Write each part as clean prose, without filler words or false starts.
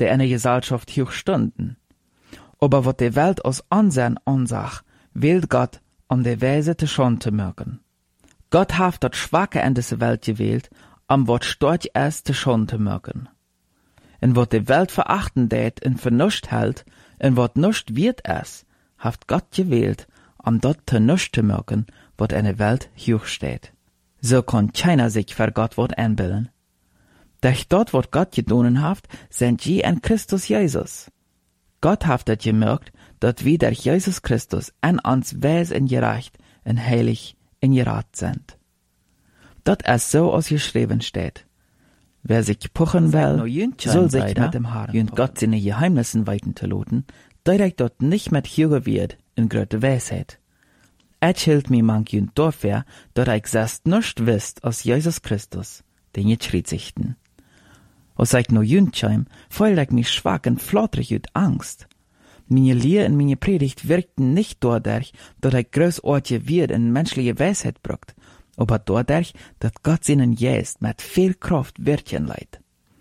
der in der Gesellschaft hoch stunden. Aber wat die Welt aus Ansehen ansach, wählt Gott, um die Weise zu schon zu merken. Gott hat das Schwache in dieser Welt gewählt, um wat stark ist zu schon zu merken. Und wat die Welt verachten tät und für nichts hält, und wat nichts wird es, hat Gott gewählt, um dort zu nichts zu merken, wat in der Welt hoch steht. So kann keiner sich für Gott wat einbilden. Durch dort, wat Gott gedonen hat, sind je in Christus Jesus. Gott hat das gemerkt, dass wir durch Jesus Christus an uns weis und gerecht und heilig und gerat sind. Das ist so, als geschrieben steht. Wer sich puchen will, soll sich mit dem Herrn und Gott seine Geheimnissen weiten zu loten, direkt dort nicht mit Jünger wird in große Weisheit. Hielt mir manchen dafür, dass ich selbst nicht wisst als Jesus Christus, den ich schriesichten. Als ich noch jüngscheim, fühlte ich mich schwach und flotterig und Angst. Meine Lehre und meine Predigt wirkten nicht dadurch, dass ich großartige Wert und menschliche Weisheit braucht, aber dadurch, dass Gott seinen Geist mit viel Kraft wirken leiht.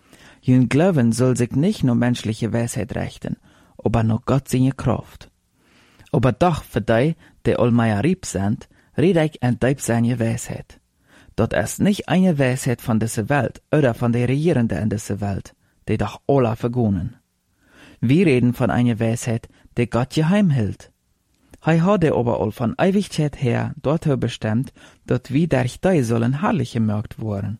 Jün Glauben soll sich nicht nur menschliche Weisheit richten, aber nur Gott seine Kraft. Aber doch für die allmeier rieb sind, rede ich ein Deib seine Weisheit. Dort ist nicht eine Weisheit von dieser Welt oder von der Regierenden in dieser Welt, die doch alle vergonnen. Wir reden von einer Weisheit, die Gott geheim hält. Hat aber all von Ewigkeit her dorthin bestimmt, dass wir durch die sollen herrlich gemerkt worden.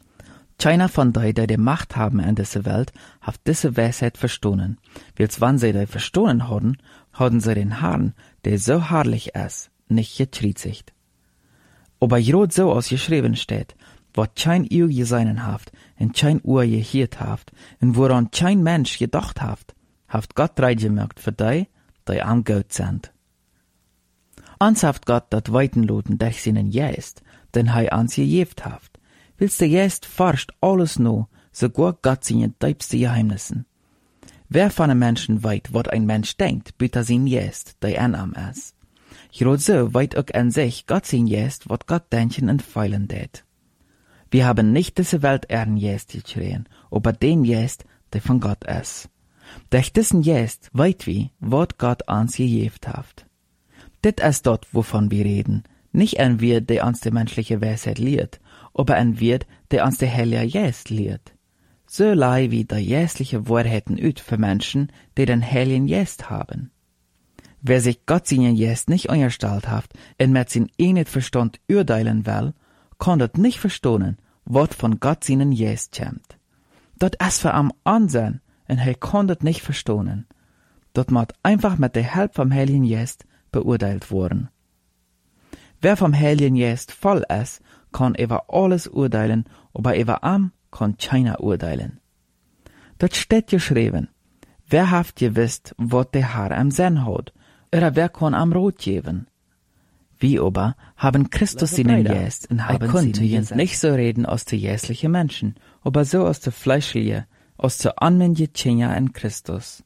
Keiner von die Macht haben in dieser Welt, hat diese Weisheit verstohlen. Wils wann sie die verstohlen haben sie den Herrn, der so herrlich ist, nicht getriezigt. Aber jrot so als geschrieben steht, wat kein Uhr geseinen haft, und kein Uhr gehiert haft, und woran kein Mensch gedacht haft Gott reitgemerkt für die am Gott sind. Ans haft Gott dat Weitenloten durch seinen Geist, den ans gejeft haft. Willst der Geist forscht alles no, sogar Gott seine tiefste Geheimnissen. Wer von einem Menschen weit, wat ein Mensch denkt, bitte sein Geist, der am ist. Jrot so weit auch an sich Gott sein Geist, wat Gott denken und feilen tät. Wir haben nicht diese Welt ehren Geist geschrien, aber den Geist, der von Gott ist. Durch diesen Geist weit wie, wat Gott uns gejeft haft. Dit ist dort, wovon wir reden, nicht ein Wirt, der uns die menschliche Weisheit lehrt, aber ein Wirt, der uns der Heilige Geist lehrt. So lei wie die geistliche Wahrheiten üt für Menschen, die den Heiligen Geist haben. Wer sich Gott seinen Geist nicht unterstellt hat und mit sin nicht Verstand urteilen will, kann das nicht verstehen, was von Gott seinen Geist kommt. Das ist für am Ansehen, und er kann das nicht verstehen. Das muss einfach mit der Hilfe vom Heiligen Geist beurteilt worden. Wer vom Heiligen Geist voll ist, kann über alles urteilen, aber über am kann keiner urteilen. Das steht geschrieben. Wer hat gewusst, was der Herr am Sinn hat, oder wer kann am Rot geben? Wir aber haben Christus seinen Geist und haben konnte nicht so reden aus der geistlichen Menschen, aber so aus der fleischlichen, aus der anmännlichen Tjenja in Christus.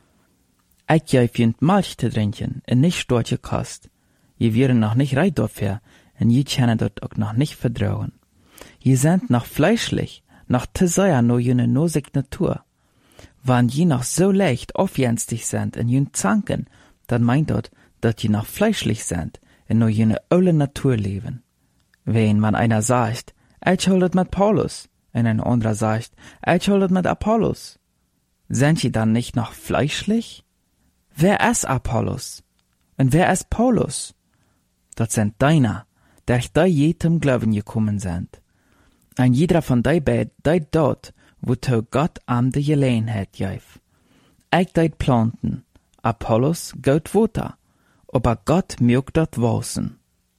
Ich gefind Milch zu trinken und nicht storche Kost. Je wären noch nicht reit dafür, und je können dort auch noch nicht vertrauen. Je sind noch fleischlich, noch zu sehr nur jene nosig Natur. Wann je noch so leicht aufjenstig sind in jene Zanken, dann meint dort, dass je noch fleischlich sind und nur jene öle Natur leben. Wenn man einer sagt, ich holdet mit Paulus, und ein anderer sagt, ich holdet mit Apollos, sind je dann nicht noch fleischlich? Wer ist Apollos? Und wer ist Paulus? Das sind deiner, durch die jedem Glauben gekommen sind. Ein jeder von die beid, die dort, wo Gott am de Gelegenheit gif. Ich deit planten, Apollos gaut Water, aber Gott mögt dort wachsen.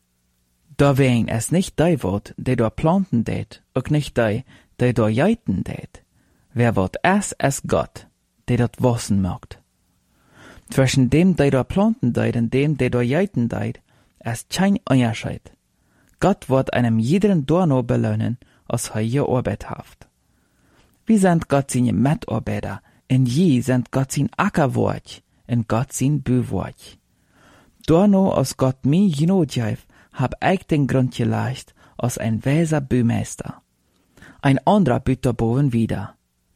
Da wen es nicht die Wort, die dort planten tät, auch nicht die dort jeiten tät. Wer Wort es Gott, der dort wachsen mögt. Zwischen dem, der dort planten tät und dem, der dort jeiten tät, ist kein Unterschied. Gott wird einem jeden Dorno belohnen, als er gearbeitet hat. Wir sind Gott seine Mitarbeiter, und je sind Gott sein Ackerwort, und Gott sein Büwort. Dorno, als Gott mir genotgef, hab ich den Grund geleicht, als ein weiser Bümeister. Ein anderer büht boven wieder.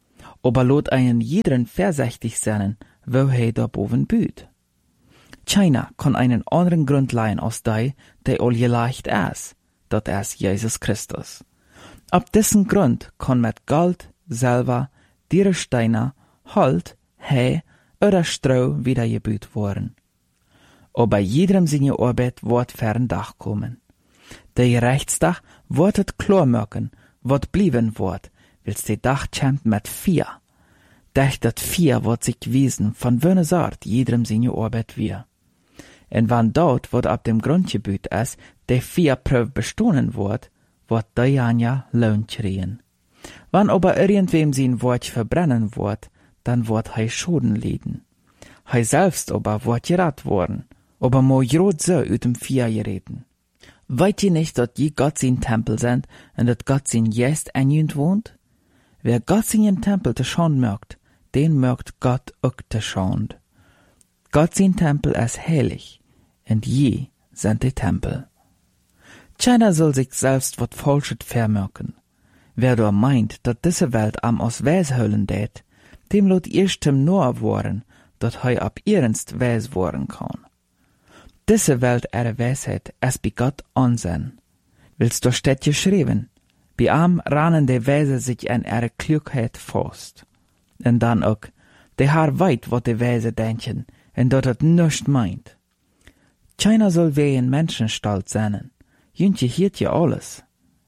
aber lot einen jeden vorsichtig sein, wo da boven büht. Keiner kann einen anderen Grund leihen als der all leicht ist, dat ist Jesus Christus. Ab diesen Grund kann mit Gold, Silber, Dierensteiner, Holz, Heu oder Stroh wieder gebüht worden. Aber jedem seine Arbeit wird fern Dach kommen. Der Gerichtsdag wird het klar machen, wat blieben wird, wils der Dach kämmt mit 4. Durch dat 4 wird sich wiesen, von welcher Sort jedem seine Arbeit wir. Und wann dort, wat ab dem Grundgebiet ist, der 4 Prüf bestohlen wird der Janja Lohn kriegen. Wann aber irgendwem sein Wort verbrennen wird, dann wird hei Schoden liden. Hei selbst aber wird gerat worden, aber mo grot so ut dem 4 gereden. Weißt ihr nicht, dass je Gott sein Tempel sind und dass Gott sein Geist in jünd wohnt? Wer Gott sein Tempel te Schand mögt, den mögt Gott auch te Schand. Gott sein Tempel ist heilig, und je sind die Tempel. Keiner soll sich selbst wat Falsches vermerken. Wer da meint, dass diese Welt am aus Weis höllen tät, dem lot erstem nur worden, dat hei ab ernst Weis worden kann. Diese Welt ihre Weisheit ist bei Gott ansehen. Willst du steht geschrieben, bei am rannen die Weise sich an ihre Klugheit fast. Und dann auch, der Herr weit, wat die Weise denken, und dat het nischt meint. Keiner soll wie in Menschenstalt sein. Jüntje hiert ja alles.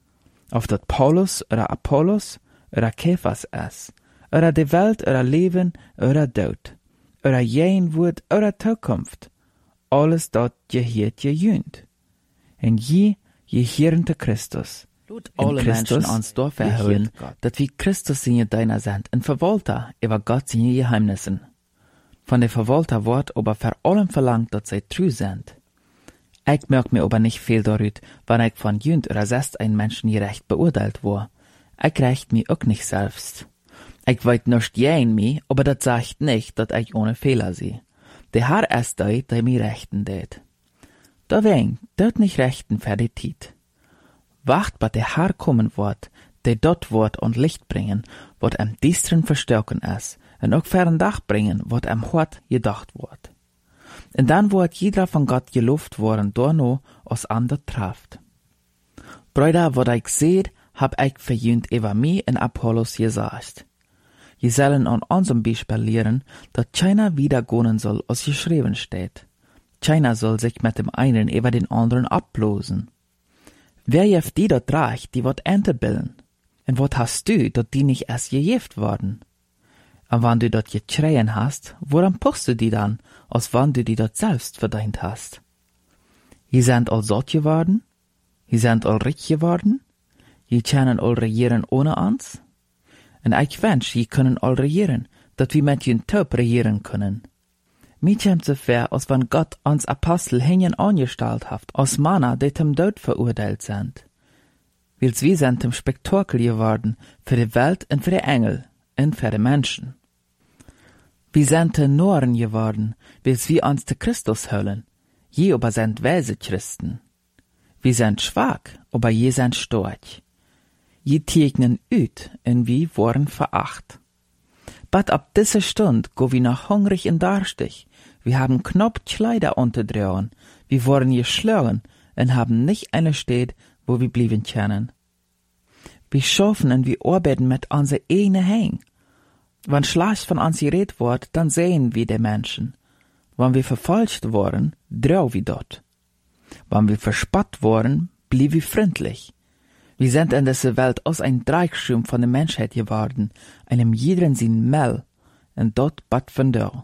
Ob dat Paulus oder Apollos oder Kephas ist, oder die Welt oder Leben oder Tod, oder jen Wort oder Zukunft, alles dort gehiert je jünt. En je hieren Christus. Alle Menschen ans Dorf erhöhen, dat wie Christus seine deiner sind, en Verwalter über Gott seine Geheimnissen. Von der Verwalter wird aber vor allem verlangt, dass sie treu sind. Ich merk mir aber nicht viel darüber, wann ich von jünd oder sest ein Menschen gerecht beurteilt war. Ich recht mir auch nicht selbst. Ich weiß nicht jen mir, aber das sagt nicht, dass ich ohne Fehler sehe. Der Herr ist der mir rechten tät. Deswegen, dort nicht rechten für die Tiet. Wacht, bis der Herr kommen wird, der dort wird und Licht bringen, wird am Düstern verstärken ist, und auch fern Dach bringen, wird am Hort gedacht wird. Und dann wird jeder von Gott gelobt worden, dorno aus ander traft. Brüder, wat ich seht, hab ich verjünt über mich in Apollos gesagt. Je sollen an unserem Beispiel lehren, dass keiner wieder gehen soll, als geschrieben steht. Keiner soll sich mit dem einen über den anderen ablosen. Wer jeft die dort reicht, die wird Ente bilden? Und wat hast du, dat die nicht erst gejeft worden? Und wann du dort geschreien hast, woran puchst du die dann, als wann du die dort selbst verdient hast? Je sind all satt geworden? Je sind all reich geworden? Je können all regieren ohne uns? Und ich wünsch, je können all regieren, dat wir mit jen Taub regieren können. Mir kommt so fair, als wenn Gott uns Apostel hängen angestellt hat, als Männer, die zum Tod verurteilt sind. Wils wir sind zum Spektakel geworden, für die Welt und für die Engel und für die Menschen. Wir sind Tenoren geworden, wils wir uns zu Christus höllen, je aber sind weise Christen. Wir sind schwach, aber je sind stark. Je tegnen üt, und wir worden veracht. But ab dieser Stund go wir noch hungrig in Darstich. Wir haben knapp Kleider unterdrehen. Wir wurden geschlagen und haben nicht eine Stadt, wo wir blieben können. Wir schaffen und wir arbeiten mit unser eigenen Häng. Wenn schlecht von uns geredet wird, dann sehen wir die Menschen. Wenn wir verfolgt worden, drau wir dort. Wenn wir verspott worden, blieb wir freundlich. Wir sind in dieser Welt aus ein Dreieckschirm von der Menschheit geworden, einem jeden sein Mel, und dort bat von da.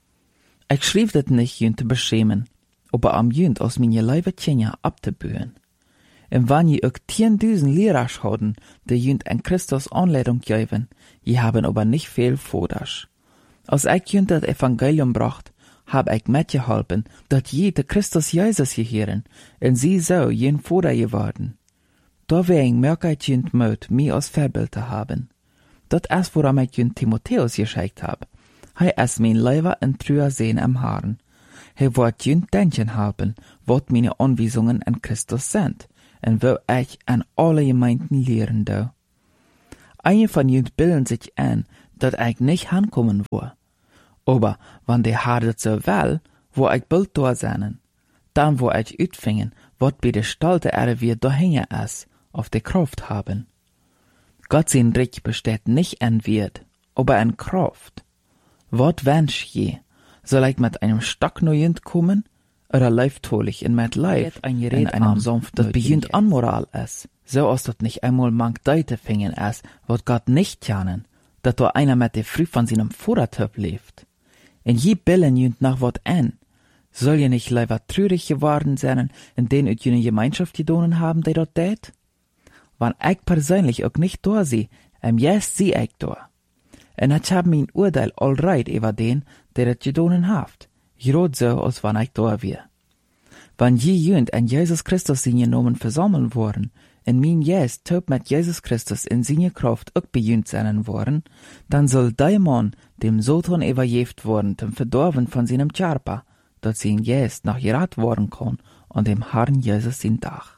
Ich schrieb das nicht, jünd zu beschämen, aber am jünd aus meine Leibe Tjenja abzubühen. Und wenn je auch 10.000 Lehrer schauen, die jünd an Christus Anleitung geben, je haben aber nicht viel Fodasch. Als ich jünd das Evangelium bracht, hab ich mitgeholfen, dass je de Christus Jesus gehören, und sie so jen Foder geworden. Deswegen merke ich jünd Mut, mich als Vorbild zu haben. Das ist, woran ich jünd Timotheus geschickt hab. Er ist mein Leiber und trüher Sehen am Haaren. Er wird jünd denken haben, wat meine Anweisungen an Christus sind, und wo ich an alle Gemeinden lehren do. Einige von jünd bilden sich ein, dat ich nicht hankommen wo. Aber wann de Haar dat so will, wo ich bald da sein, dann wo ich utfingen, wat bei der Stalte wir dahinge is, auf de Kraft haben. Gott sein Reich besteht nicht an Wert, aber an Kraft. Wat wünsch je? Soll ich mit einem Stock neuend kommen? Oder leiftolig in met Leif in einem Sumpf, dat beginnt Anmoral is, so als dat nicht einmal mank Deute fingen is, wat Gott nicht janen, dat da einer mit de Früh von seinem Vordertöp lebt. In je billen jünd nach wat an, soll je nicht leider trürig geworden sein, in den ut jene Gemeinschaft gedonen haben, die dort tät? Wann ich persönlich auch nicht da sie, jetzt sie ich da. Und ich hab mein Urteil allreit über den, der das gedonen haft. Grad so, als wann ich da wär. Wann je jünd an Jesus Christus in genommen versammeln worden, in mein Jes töp mit Jesus Christus in seine Kraft auch bejünd sein worden, dann soll der Mann dem Satan überjeft worden, zum Verdorben von seinem Charpa, dat sein Jes noch gerat worden kann, an dem Herrn Jesus sein Tag.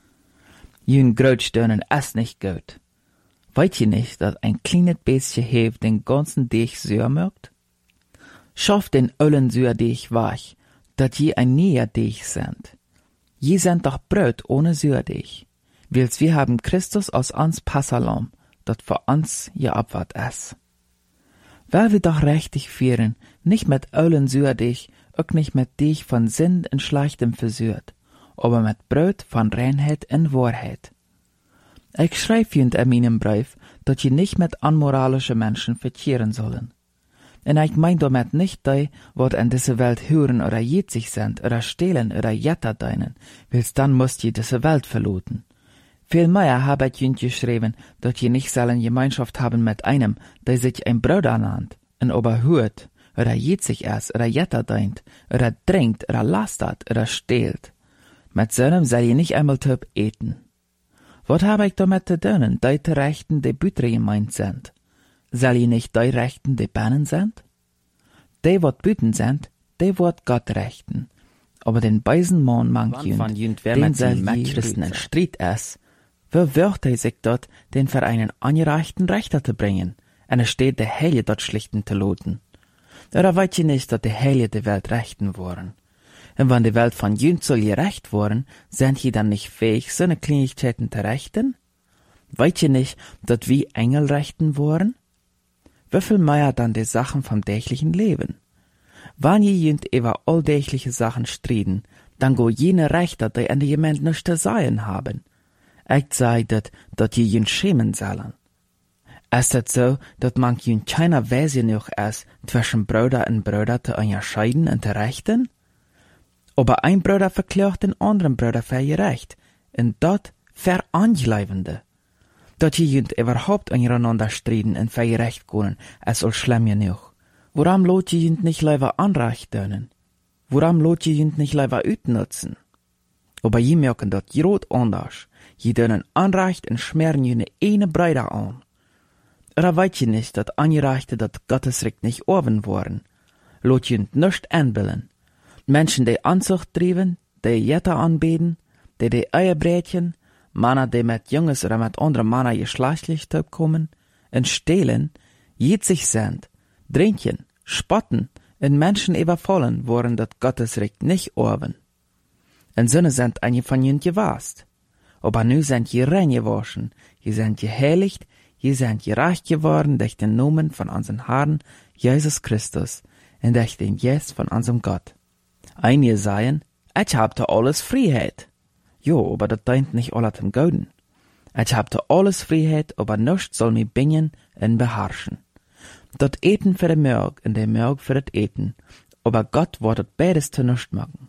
Jün Grötstönen ist nicht gut. Weißt ihr nicht, dass ein kleines bisschen Hefe den ganzen Deich süß mögt? Schaff den ollen Sührdeich weich, dat je ein näher Deich sind. Je sind doch Brot ohne Sührdeich, wils wir haben Christus als ans Passalam, dat für uns je abwart is. Weil wir doch richtig führen, nicht mit ollen Sührdeich, auch nicht mit Deich von Sinn und Schlechtem versührt, aber mit Brot von Reinheit und Wahrheit. Ich schreibe in meinem Brief, dass je nicht mit unmoralische Menschen verkehren sollen. Und ich mein damit nicht die, wat in diese Welt hören oder jetzig sind, oder stehlen oder jetter deinen, wils dann musst je diese Welt verloten. Vielmehr habe ich jünd geschrieben, dass je nicht sollen Gemeinschaft haben mit einem, der sich ein Bruder nannt, und oberhört, oder jetzig ist, oder jetter deint, oder trinkt, oder lastert, oder stehlt. Mit so einem soll je nicht einmal töp eten. Wat habe ich damit zu tun, die Rechten, die Bütre gemeint sind? Soll je nicht die Rechten, die Bannen sind? Die, wat Büten sind, die wat Gott rechten. Aber den beisen Mann mank jünd, den soll mit Christen in Streit ist, wo wird sich dort, den für einen angereichten Rechter zu bringen, und es steht der Heilige dort schlichten zu loten. Oder weißt ihr nicht, dass die Heilige die Welt rechten wollen? Und wenn die Welt von jünd soll gerecht worden, sind sie dann nicht fähig, so eine Kleinigkeiten zu rechten? Weißt ihr nicht, dass wir Engel rechten wollen? Wieviel mehr dann die Sachen vom dächlichen Leben? Wenn je jünd über alldächliche Sachen striden, dann go jene Rechter, die an die Gemeinde nichts zu sagen haben. Ich sag dat je jünd schämen sollen. Ist es so, dass man jünd keiner Weise noch ist, zwischen Brüder und Brüder zu unterscheiden und zu rechten? Aber ein Bruder verklagt den anderen Bruder für gerecht, und dat verangleivende. Dat je jünd überhaupt aneinander striden und für gerecht können, ist all schlimm genug. Warum lot je jünd nicht lieber Anrecht dönen? Warum lot je jünd nicht lieber utnutzen? Aber je merken dat grot anders. Je dönen Anrecht und schmeren jüne eine Bruder an. Oder weißt je nicht, dat Angereichte dat Gottesrecht nicht oben worden? Lot jünd nicht anbillen. Menschen, die Anzucht trieben, die Jetter anbeten, die Eierbrätchen, Männer, die mit Junges oder mit anderen Männern geschlechtlich kommen, und stehlen, jetzig sind, trinken, spotten, und Menschen überfallen, worin das Gottesrecht nicht oben. Und so sind einige von ihnen gewasst. Aber nu sind je rein gewaschen, je sind geheiligt, je sind gerecht geworden durch den Namen von unserem Herrn Jesus Christus und durch den Jes von unserem Gott. Einige sagen, ich hab da alles Freiheit. Jo, aber das deint nicht alles im Gouden. Ich hab da alles Freiheit, aber nichts soll mich bingen und beherrschen. Dat Eten für den Mörg und der Mörg für das Eten, aber Gott wird beides zu nichts machen.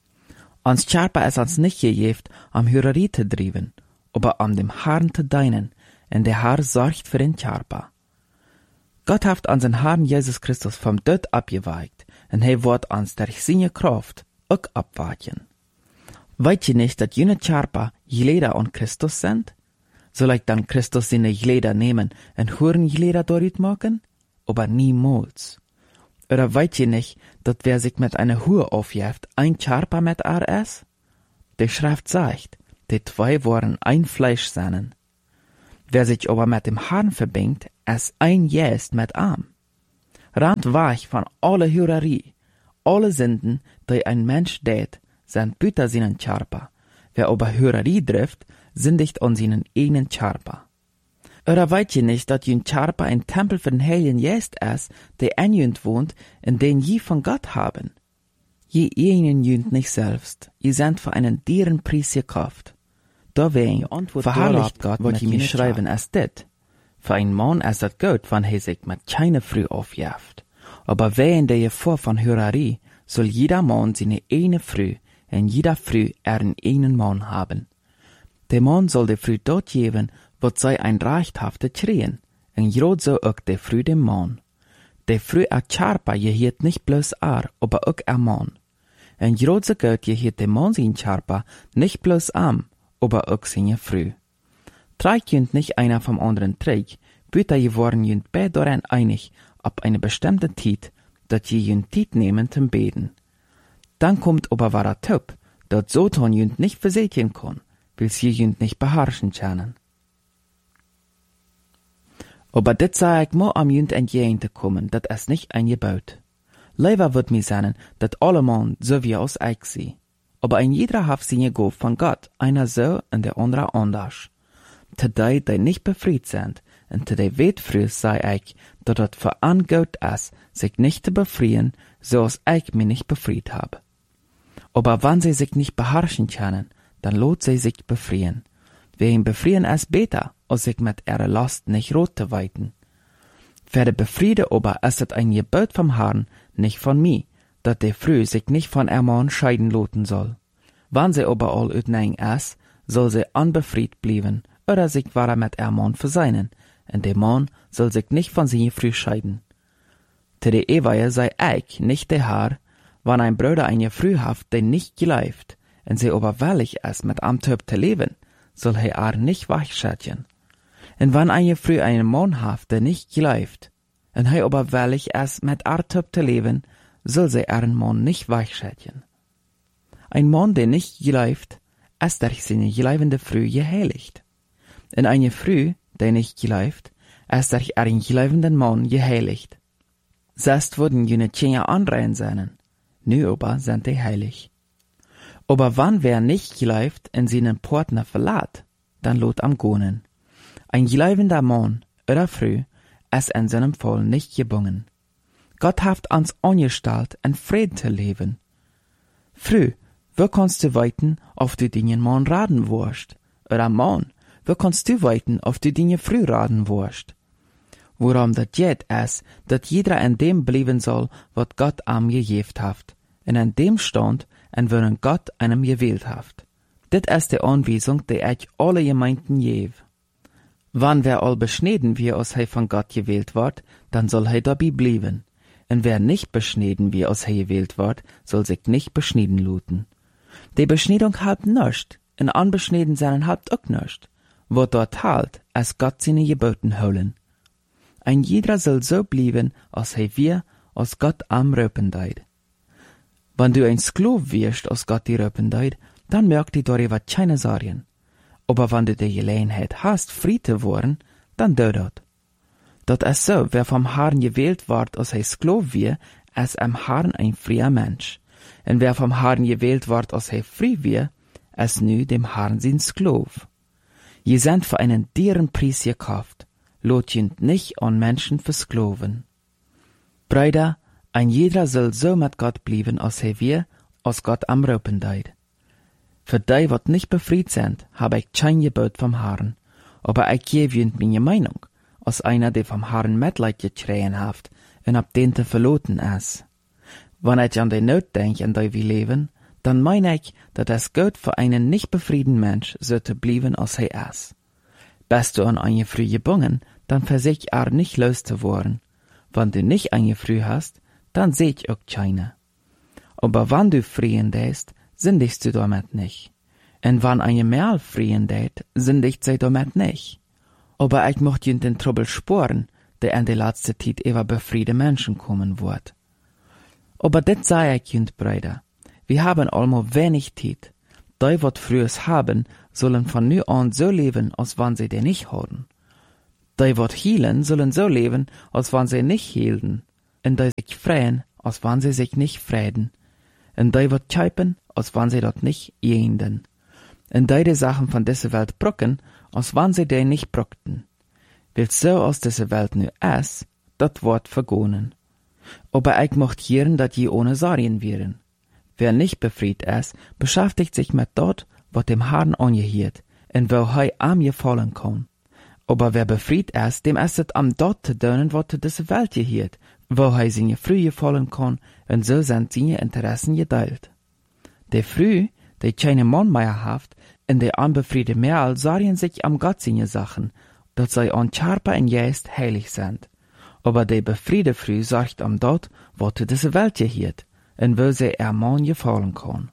Uns Charpa ist uns nicht gegeft, am Hürerie zu drieben, aber am dem Herrn zu dienen, und der Herr sorgt für den Charpa. Gott hat unseren Herrn Jesus Christus vom Tod abgeweigt, und wird uns durch seine Kraft auch abweichen. Weißt ihr nicht, dass jene Charpa Glieder an Christus sind? Soll ich dann Christus seine Glieder nehmen und Hurenglieder dort machen? Aber niemals. Oder weißt ihr nicht, dass wer sich mit einer Hure aufjäft, ein Charpa mit ist? Die Schrift sagt, die zwei wollen ein Fleisch sein. Wer sich aber mit dem Herrn verbindet, als ein Jäst mit Arm. Rand weich von alle Hurerei, alle Sünden, die ein Mensch tät, sind büter seinen Charpa. Wer aber Hurerei trifft, sündigt an seinen eigenen Charpa. Oder weißt ihr nicht, dass jün Charpa ein Tempel für den Heiligen Geist ist, der in jünt wohnt, in den je von Gott haben? Je ihnen jünt nicht selbst, je sind für einen dearen Preis gekauft. Da wegen verherrlicht Gott, was ihr mir schreiben, als dit. Für einen Mann ist das gut, wenn er sich mit keine Früh aufjaft. Aber wegen der Gefahr von Hurerei, soll jeder Mann seine eine Früh, und jeder Früh einen eigenen Mann haben. Der Mann soll der Früh dort geben, wat sei ein rechthafte Trien, en jod so ook der Früh dem Mann. Der Früh a Charpa jehiet nicht bloß aber ook a Mann. En jod so gut jehiet der Mann sin Charpa nicht bloß aber ook seine Früh. Trägt jünd nicht einer vom anderen Träg, büter je worden jünd bei daran einig, ab eine bestimmte Tiet, dat je jünd Tiet nehmen zum Beten. Dann kommt aber wahrer Töp, dat so ton jünd nicht versätjen kann, will's je jünd nicht beherrschen können. Aber dit sei ich mo am jünd entgegen te kommen, dat es nicht eingebaut. Leider wird mir sagen, dat alle Mann so wie aus ich sie. Aber ein jeder hat seine Gabe von Gott, einer so und der andere anders. Te die nicht befried sind, und te die weet früh sei ich, dat het für an gut ist, sich nicht zu befrieden, so als ich mich nicht befried habe. Aber wenn sie sich nicht beherrschen können, dann lohnt sie sich befrieden. Wegen befrieden ist besser, als sich mit ihrer Last nicht rot zu weiten. Für die Befriede aber ist es ein Gebot vom Herrn, nicht von mir, dat der Früh sich nicht von ihrem Mann scheiden loten soll. Wenn sie aber all utnein ist, soll sie unbefried bleiben, oder sich wahrer mit ihrem Mann verseinen, und der Mann soll sich nicht von seiner Früh scheiden. Zu der Ewehe sei ich, nicht der Herr, wenn ein Bruder eine Früh haft, der nicht geleift, und sie aber willig ist, mit am Töp zu leben, soll er nicht weichschätzen. Und wenn eine Früh einen Mann haft, der nicht geleift, und er aber willig ist, mit Töp zu leben, soll sie ihren Mann nicht weichschätzen. Ein Mann, der nicht geleift, ist durch seine geleivende Früh geheiligt. Und eine Früh, der nicht geleift, ist durch ihren geleivenden Mann geheiligt. Selbst wurden jene Tjener anrein seinen, nu aber sind die heilig. Aber wann wer nicht geleift in seinen Partner verlässt, dann lot am Gonen. Ein geleivender Mann oder Früh ist in seinem Fall nicht gebunden. Gott hat uns angestellt, in Frieden zu leben. Früh, wo kannst du weiten, auf du den Mann raten wirst? Oder Mann, wo kannst du weiten, auf du den Früh raten wirst? Worum das geht, ist, dass jeder in dem bleiben soll, was Gott am gegeben hat, und in dem Stand, in worin Gott einem gewählt hat. Dit ist die Anweisung, die ich alle Gemeinden gebe. Wann wer all beschneden wie aus he von Gott gewählt wird, dann soll he dabei bleiben. Und wer nicht beschneden wie aus he gewählt wird, soll sich nicht beschneden luten. Die Beschneidung hat nischt, und anbeschneden seinen hat auch nischt. Wo dort halt, als Gott seine Geboten holen. Ein jeder soll so bleiben, als he wir, als Gott am Röpen deit. Wenn du ein Sklav wirst, als Gott die Röpen deit, dann merkt die darüber keine Sorgen. Aber wenn du die Gelegenheit hast, frei zu werden, dann do dat. Dat ist so, wer vom Herrn gewählt wird, als he Sklav wir, ist am Herrn ein freier Mensch. Und wer vom Herrn gewählt wird, als he frei wir, ist nu dem Herrn sein Sklav. Je sind für einen dearen Preis gekauft, lot jünd nicht an Menschen versklaven. Brüder, ein jeder soll so mit Gott bleiben, als he wir, als Gott am Röpen deit. Für die, wat nicht befried sind, habe ich kein Gebot vom Herrn, aber ich gebe jünd meine Meinung, als einer, der vom Herrn Mitleid geschreien hat, und ab den te verloten ist. Wenn ich an die Not denk, in der wir leben, dann meine ich, dass es gut für einen nicht befriedenen Mensch sollte bleiben, als er ist. Bist du an eine Früh gebunden, dann versich nicht loszuwerden. Wenn du nicht eine Früh hast, dann seh ich auch keine. Aber wenn du frieren däst, sündigst du damit nicht. Und wenn eine Merl frieren dät, sündigt sie damit nicht. Aber ich möchte den Trouble sporen, der in der letzten Zeit über befriedene Menschen kommen wird. Aber das sei ich, Jünd Brüder. Wir haben allmo wenig Zeit. Die, wat frühes haben, sollen von nu an so leben, als wenn sie den nicht haben. Die wat hielen, sollen so leben, als wann sie nicht hielten. En die sich freien, als wann sie sich nicht freiden. En die wat tjeipen, als wann sie dort nicht jenden. En die Sachen von dieser Welt brucken, als wann sie die nicht bruckten. Willst so aus dieser Welt nu es, dat Wort vergonen. Aber ich mocht hieren, dat je ohne Sarien wären. Wer nicht befried es, beschäftigt sich mit dort, wat dem Herrn angehiert, en wo hei am gefallen kann. Aber wer befried es, dem esset am dort te dönen, wat de diese Welt gehiert, wo hei seine früh gefallen kann, en so sind seine Interessen geteilt. De früh, die keine Mann mehr haft, en de anbefriede Merl sarien sich am Gott seine Sachen, dat sei an Charpa en Geist heilig sind. Aber de befriede früh sorgt am dort, wat de diese Welt gehiert, en wo sie Mann gefallen kann.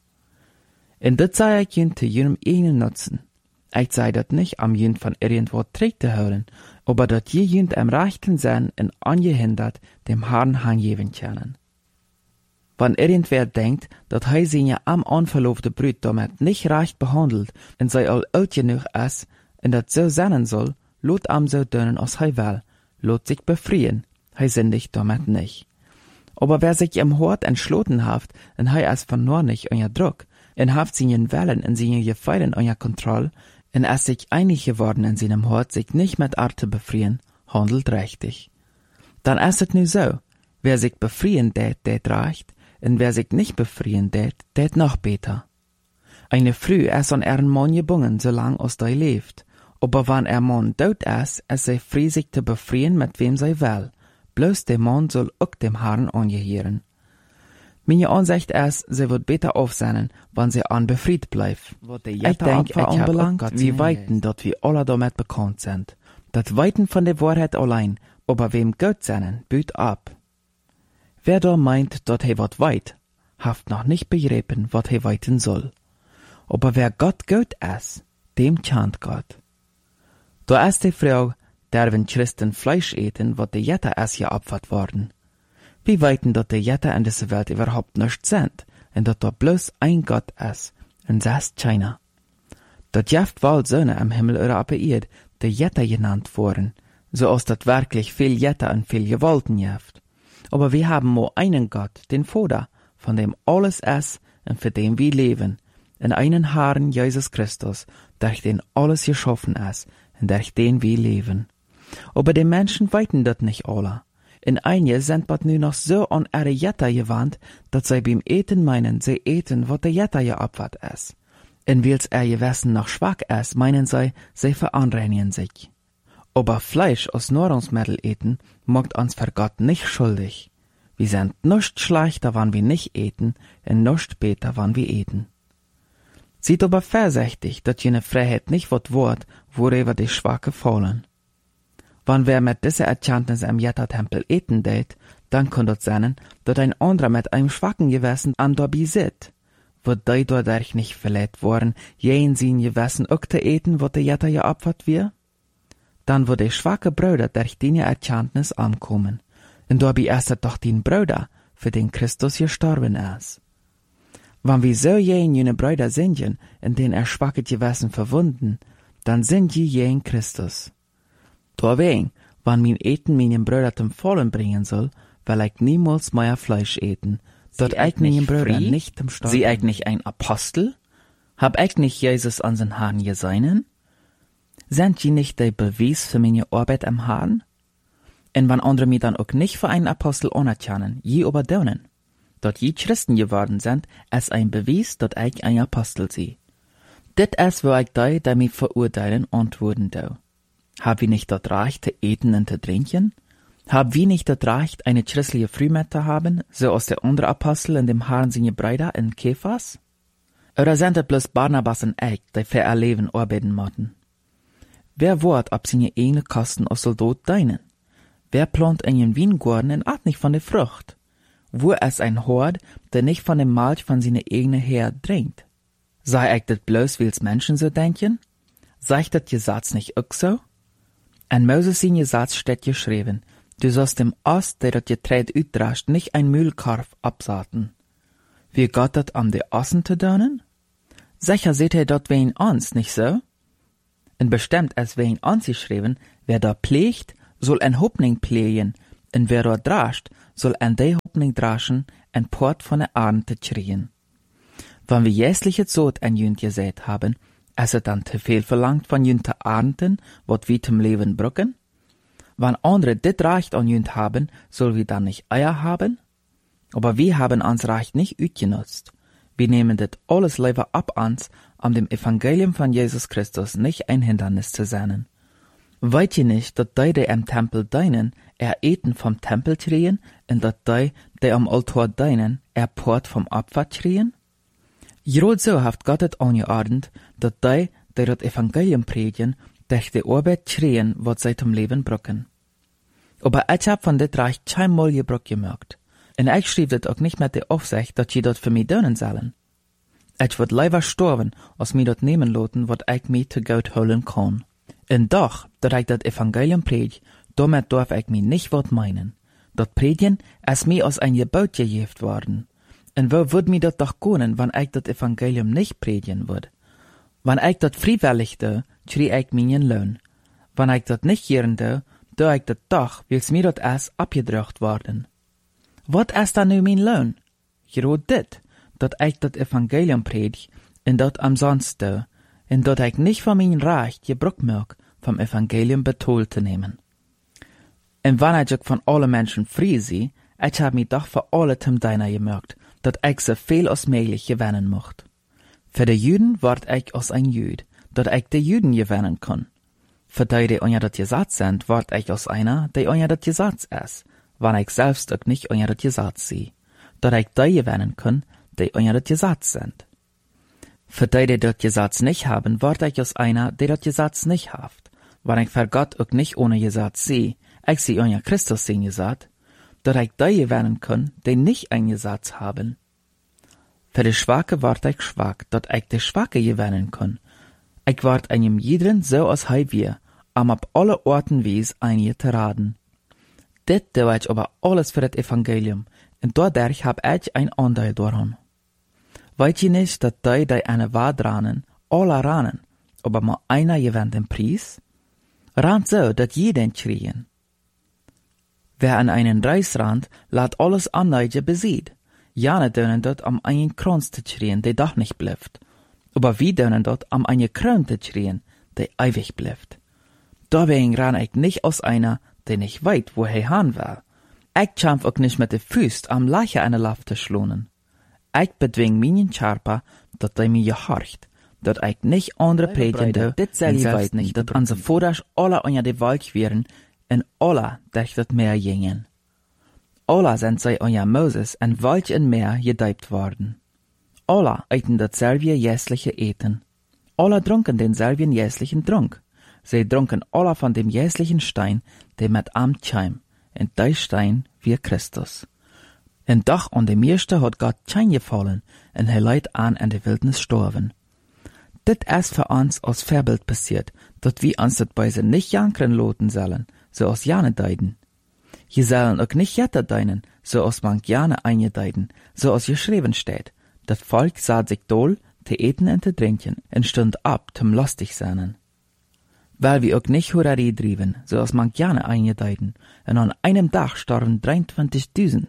En dit sei ich jün te jünem einen nutzen. Ich sei dat nicht am jün von irgendwo trägt te hören, aber dat je jün am rechten sein en angehindert dem Herrn hangeben können. Wann irgendwer denkt, dat hei seine am anverlobte Brüd damit nicht recht behandelt, en sei all alt genug es, en dat so sein soll, lot am so dönen als hei will, lot sich befriehen, hei sindig damit nicht. Aber wer sich im Hort entschlossen haft, en hei es von nur nicht euer Druck, en haft seinen Wellen en seine Gefallen euer Kontroll, en es sich einig geworden in seinem Hort sich nicht mit Arte befriehen, handelt richtig. Dann ist es nu so, wer sich befriehen tät reicht, en wer sich nicht befriehen tät noch besser. Eine Früh es an ihren Mann gebungen, solang als der lebt, aber wann Mann tot es sei frei sich zu befriehen mit wem sei will, bloß der Mann soll auch dem Herrn angehören. Meine Ansicht ist, sie wird besser aufsehen, wenn sie unbefriedet bleibt. Ich denke, ich habe wie weiten, dat wir alle damit bekannt sind. Dat Weiten von der Wahrheit allein, aber wem Gott seinen, büt ab. Wer da meint, dat he wat weit, haft noch nicht begriffen, wat he weiten soll. Aber wer Gott ist, dem tjant Gott. Da ist die Frau, der wenn Christen Fleisch eten, wat de Jette es ja abfahrt worden. Wie weiten dat de Jette in dieser Welt überhaupt nicht sind, en dat da bloß ein Gott ist, en das China. Dat jeft wohl Söhne am Himmel oder ab Erd, de Jette genannt worden, so als dat wirklich viel Jette und viel Gewalten jeft. Aber wir haben nur einen Gott, den Vater, von dem alles ist und für den wir leben, in einen Herrn Jesus Christus, durch den alles geschaffen ist und durch den wir leben. Aber die Menschen weiten das nicht alle. In einige sind bald nu noch so an ihre Jetta gewandt, dass sie beim Eten meinen, sie eten, was der Jetta ja abwart ist. Und weil's ihr Gewissen noch schwach ist, meinen sie veranreinigen sich. Aber Fleisch aus Nahrungsmittel eten, macht uns für Gott nicht schuldig. Wir sind nicht schlechter, wann wir nicht eten, und nicht besser, wann wir eten. Seid aber vorsichtig, dass jene Freiheit nicht wird, worüber die Schwache fallen. Wann wer mit dieser Erkenntnis am Jetta-Tempel eten tät, dann kann das sein, dass ein anderer mit einem schwachen Gewissen am dabei sitzt. Wird die dadurch nicht verletzt worden, jen sein Gewissen auch zu eten, was der Jetta ja abwart wir? Dann wird die schwache Brüder durch die Erkenntnis ankommen. Und dabei ist es doch den Brüder, für den Christus gestorben ist. Wenn wir so jene Brüder sind, in denen schwache Gewissen verwunden, dann sind jen Christus. Deswegen, wenn mein Eten meinen Brüder zum Fallen bringen soll, will ich niemals mehr Fleisch eten, dort ich meinen Brüder nicht zum Sterben. Sie ich nicht ein Apostel? Hab ich nicht Jesus an den Herrn geseinen? Sind die nicht der Beweis für meine Arbeit am Herrn? Und wenn andere mich dann auch nicht für einen Apostel anerkennen, je überdaunen, dort je Christen geworden sind, als ein Beweis, dass ich ein Apostel sie. Dit ist, wo ich die mich verurteilen, antworten do. Hab wir nicht das Recht zu eten und zu trinken? Hab wir nicht das Recht, eine christliche Frühmette zu haben, so als der andere Apostel in dem Herrn seine Brüder in Kephas? Oder sind es bloß Barnabas und ich, die für ihr Leben arbeiten müssen? Wer wird ab seine eigene Kosten als Soldat dienen? Wer plant einen Weingarten und at nicht von der Frucht? Wo ist ein Hort, der nicht von dem Milch von seiner eigenen Herd trinkt? Sei ich das bloß, weil's Menschen so denken? Sagt das Gesetz nicht auch so? An Moses sein Gesetz steht geschrieben, du sollst dem Ost, der das Getreide utdrascht, nicht ein Mühlkarf absaaten. Wie Gott das am de Ossen zu dönen? Sicher seht ihr dort wen ans, nicht so? Und bestimmt es wen ans geschrieben, Wer da pflegt, soll en Hoffnung pflegen, en wer da drascht, soll en de Hoffnung draschen, en Port von der Ernte kriegen. Wenn wir jässliche Zot en jünt gesät haben, es dann te viel verlangt von jünte Ernten, wat wir zum Leben brücken? Wenn andere dit Recht an jünt haben, soll wir dann nicht Eier haben? Aber wir haben ans Recht nicht utgenutzt. Wir nehmen dit alles lieber ab ans, um dem Evangelium von Jesus Christus nicht ein Hindernis zu sein. Weet je nicht, dat die im Tempel deinen, eten vom Tempel kriegen, und dat die am Altar deinen, Port vom Opfer kriegen? Gerade so haft Gott het angeordnet, dat die dat Evangelium predigen, durch die Arbeit kriegen, wat sie zum Leben brücken. Aber ich hab von dit Reich kein Mal Gebrauch gemerkt. Und ich schrieb dit auch nicht mit der Aufsicht, dat je dat für mich tun sollen. Ich würd lieber sterben, als mir dat nehmen lassen, wat ich mir zu Gott holen kann. Und doch, dat ich dat Evangelium predige, damit darf ich mir nicht wat meinen. Dat Predigen ist mir aus ein Gebot gegeben worden. Und wo würd mir dat doch gönnen, wenn ich dat Evangelium nicht predigen würd? Wenn ich dat freiwillig tue, krieg ich meinen Lohn. Wenn ich dat nicht gern tue ich dat doch, weil's mir dat ist abgedrückt worden. Wat ist dann nu mein Lohn? Gerade dit, dat ich dat Evangelium predige, und dat umsonst tue, und dat ich nicht von mein Recht Gebrauch mag, vom Evangelium betont zu nehmen. Und wenn ich von allen Menschen frei sie, ich hab mich doch für alle zum Deiner gemerkt, dat ich so viel als möglich gewinnen mocht. Für die Juden ward ich als ein Jüd, dat ich die Juden gewinnen kann. Für die unter dat Gesetz sind, ward ich als einer, der unter dat Gesetz ist, wenn ich selbst auch nicht unter dat Gesetz sie, dat ich die gewinnen kann, die unter dat Gesetz sind. Für die dat Gesetz nicht haben, ward ich als einer, der dat Gesetz nicht haft, wenn ich für Gott auch nicht ohne Gesetz sie, ich sie unter Christus sehen gesagt, dat ich die gewinnen kann, die nicht ein Gesetz haben. Für die Schwache ward ich schwach, dat ich die Schwache gewinnen kann. Ich ward einem jeden so als hei wir, ab alle Orten wies einige zu raten. Dit tue ich aber alles für das Evangelium, und dadurch hab ich ein Anteil daran. Weet je nicht, dat die eine Wahrheit ranen, alle ranen, aber mal einer gewinnt den Preis? Rand so, dat jeden kriegen. Wer an einen Reis rannt, lässt alles andere besieht. Jane dönen dort am einen Kranz zu schreien, der doch nicht bleibt. Aber wie dönen dort am einen Kron zu schreien, der ewig bleibt. Deswegen ran ich nicht aus einer, der nicht weit, wo er hin will. Ich kämpf auch nicht mit den Füßen am Leiche eine Lauf zu schlonen. Ich bedwing meinen Charpa, dat er mir gehorcht, dat ich nicht andere predigen do, dit selbst nicht, dat an se Vordersch alle unter die Wolk wären, en alle durch dat Meer gingen. Alle sind sie unter Moses en Wolk in Meer gedeibt worden. Alle eiten dasselbe jässliche Eten. Alle trunken denselben jässlichen Trunk. Sie trunken alle von dem jässlichen Stein, der mit am Scheim, und der Stein wie Christus. Und doch an dem ersten hat Gott kein gefallen, und er leidt an in der Wildnis sterben. Dit ist für uns als Vorbild passiert, dat wir uns dat Beise nicht jankern loten sollen, so als jane deiden. Je sollen auch nicht jetter deinen, so als man jane eingedeiden, so als geschrieben steht. Das Volk sah sich doll, te eten und te trinken, und stund ab zum lustig seinen. Weil wir auch nicht Hurerei trieben, so als man jane eingedeiden, und an einem Tag starben 23.000.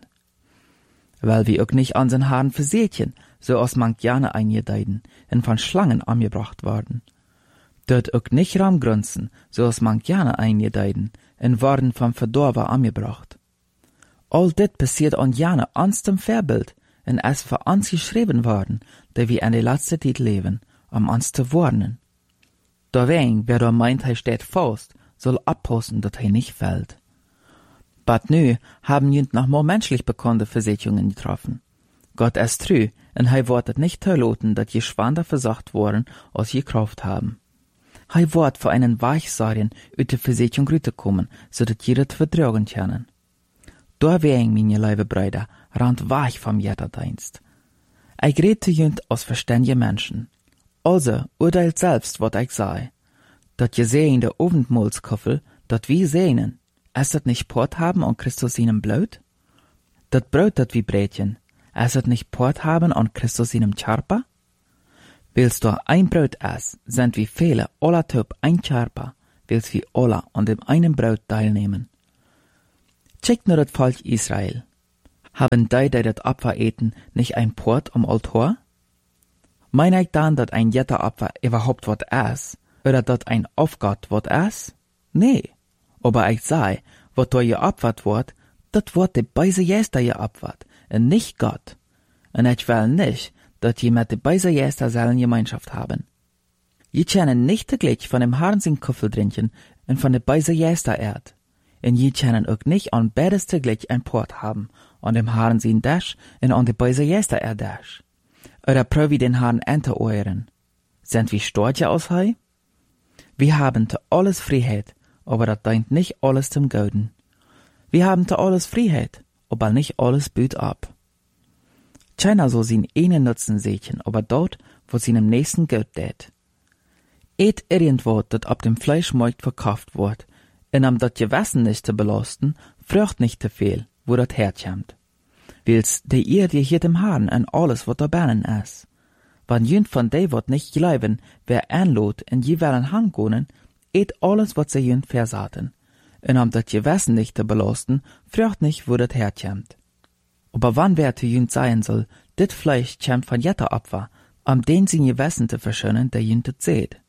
Weil wir auch nicht an den Haaren versehtchen, so als man jane eingedeiden, und von Schlangen angebracht worden. Dort auch nicht Ramgrunzen, so als man jane eingedeiden, und worden vom Verdorber angebracht. All dit passiert an jane ans dem Vorbild, und es für uns geschrieben worden, da wir in der letzten Zeit leben, uns zu warnen. Deswegen, wer da meint, er steht fast, soll abpassen, dass er nicht fällt. But nu haben jünd noch mal menschlich bekannte Versicherungen getroffen. Gott ist treu, und er wird nicht verloten, dass je schwander versacht worden, als je Kraft haben. Er wird für einen Weichsaurien ut der Versicherung rüberkommen, so dass jeder vertragen können. Deswegen, meine liebe Brüder, rand weich vom Jetterdienst. Ich rede zu jünd aus verständige Menschen. Also urteilt selbst, wat ich sei. Dat je sehen der Abendmahlskoffel, dat wir sehnen, es dat nicht Port haben an Christus ihnen Blut? Dat Brot, dat wie Brätchen, es dat nicht Port haben an Christus ihnen Charpa? Willst du ein Brot essen, sind wie viele, aller Typ ein Charpa, willst wir alle an dem einen Brot teilnehmen. Check nur das Volk Israel. Haben die das Opfer eten, nicht ein Port am Altar? Mein ich dann, dass ein jetter Opfer überhaupt wat ist? Oder dass ein Aufgott wat ist? Nee. Aber ich sei, wat da geopfert wird, dat wird de Beise Jester geopfert, und nicht Gott. Und ich will nicht, dass je mit de Beise Jester sollen Gemeinschaft haben. Je können nicht täglich von dem Herrn sin Kuffel trinken und von de Beise Jester Erd. Und je können auch nicht an beides täglich ein Port haben, an dem Herrn sin Dash und an de Beise Jester Erd Dash. Oder prövi den Herrn ente euren. Sind wir stortje aus hei? Wir haben te alles Freiheit, aber das deint nicht alles zum Gouden. Wir haben te alles Freiheit, aber nicht alles büt ab. Keiner soll sin einen Nutzen sehen, aber dort, wo seinem nächsten Geld tät. Et irgendwo, dat ab dem Fleischmarkt verkauft wird, und am dat Gewissen nicht zu belasten, fragt nicht zu viel, wo dat herkommt. Wils de ihr dir hier dem Herrn an alles, wat da bernen is. Wann jünd von de wat nicht gleiben, wer anlot in jeweiligen Hangonen, et alles, wat sie jünd versaten. Und am dat Gewissen nicht zu belasten, fragt nicht, wo dat herkommt. Aber wann wer zu jünd sein soll, dit Fleisch kommt von jetter Opfer, am den sie Gewissen zu verschönen, der jünd het seht.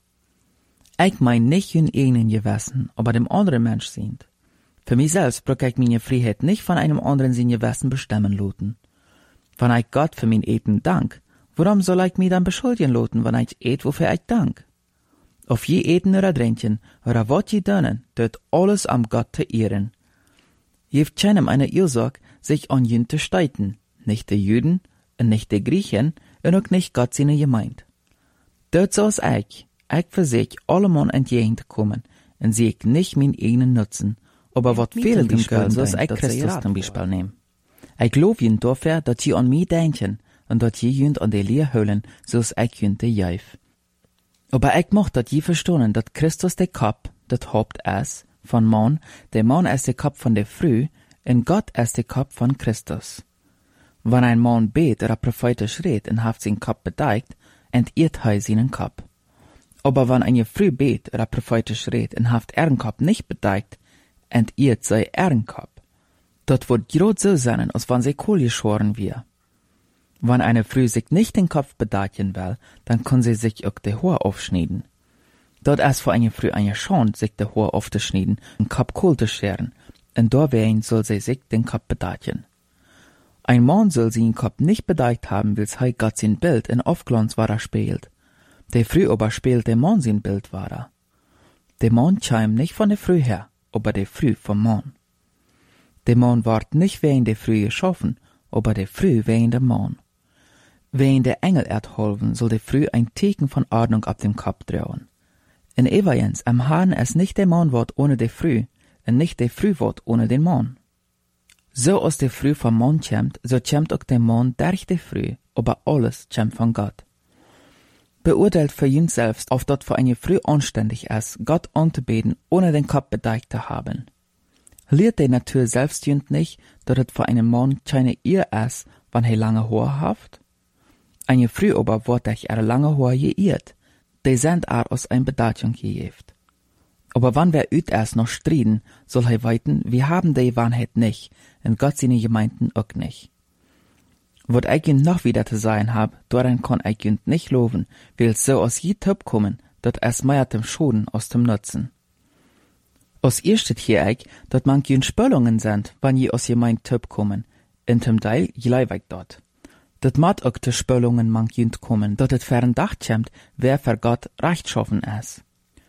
Ich mein nicht jünd einen Gewissen, aber dem anderen Mensch sind. Für mich selbst brück ich meine Freiheit nicht von einem anderen sin Gewissen bestimmen loten. Wenn ich Gott für mein Eten dank, warum soll ich mich dann beschuldigen loten, wenn ich et, wofür ich dank? Auf je eten oder trinken, oder wat je dönnen, tut alles am Gott zu ehren. Jeft keinem eine Ursache, sich an jünd zu streiten, nicht die Juden, und nicht die Griechen, und auch nicht Gott seine Gemeinde. Dort so ist ich für sich allemal entgegenzukommen, und sehe ich nicht mein eigenen Nutzen, aber wat fehlt dem Geld, so ist ich Christus zum Beispiel nehmen. Ich glaub jünd dafür, dass je an mich denken, und dass je jünd an die Lehr hüllen, so ist ich jünd die Jäuf. Aber ich mocht dat je verstehen, dass Christus der Kopf, das Haupt ist, von Mann, der Mann ist der Kopf von der Früh, und Gott ist der Kopf von Christus. Wenn ein Mann bet oder prophetisch redet und haft seinen Kopf bedeckt, entirrt er seinen Kopf. Aber wenn eine Früh bet oder prophetisch redet und haft ihren Kopf nicht bedeckt, entirrt sei ihren Kopf. Dort wird grad so sein, als wenn sie Kohl geschoren wir. Wenn eine Früh sich nicht den Kopf bedecken will, dann kann sie sich auch die Haare aufschneiden. Dort ist für eine Früh eine Chance, sich die Haare aufzuschneiden und Kopf Kohl zu scheren, und dawein soll sie sich den Kopf bedecken. Ein Mann soll seinen Kopf nicht bedeckt haben, weil er Gott sein Bild in Aufglanz war spielt. Der Früh aber spielt der Mann sein Bild war. Der Mann kam nicht von der Früh her, aber der Früh vom Mann. Der Mann ward nicht wegen der Früh geschaffen, aber der Früh wegen der Mann. Wegen der Engel erdholven soll der Früh ein Teken von Ordnung ab dem Kopf trauen. In Evajens am Herrn es nicht der Mann wort ohne der Früh, und nicht der Früh wort ohne den Mann. So aus der Früh vom Mann kämmt, so kämmt auch der Mann durch der Früh, aber alles kämmt von Gott. Beurteilt für ihn selbst, auf dort für eine Früh anständig ist, Gott anzubeten, ohne den Kopf bedeckt zu haben. Lehrt der Natur selbst jünd nicht, dass es für einen Mann keine Ehe ist, wenn er lange Haare haft? Eine Früh aber wird durch ihre lange Haare geirrt, die sind aus ein Bedeutung gejeft. Aber wann wer üt erst noch striden, soll er weiten, wir haben die Wahrheit nicht, und Gott seine Gemeinden auch nicht. Wat ich jünd noch wieder zu sagen hab, daran kann ich jünd nicht loben, weil es so aus je Töp kommen, dat es mehr dem Schoden aus dem Nutzen. Aus ihr steht hier ich, dat man jünd Spöllungen sind, wann je aus gemeint Töp kommen, in dem Teil gleich dort. Dat mat auch te Spöllungen man jünd kommen, dat et fern Dacht kämmt, wer für Gott rechtschaffen ist.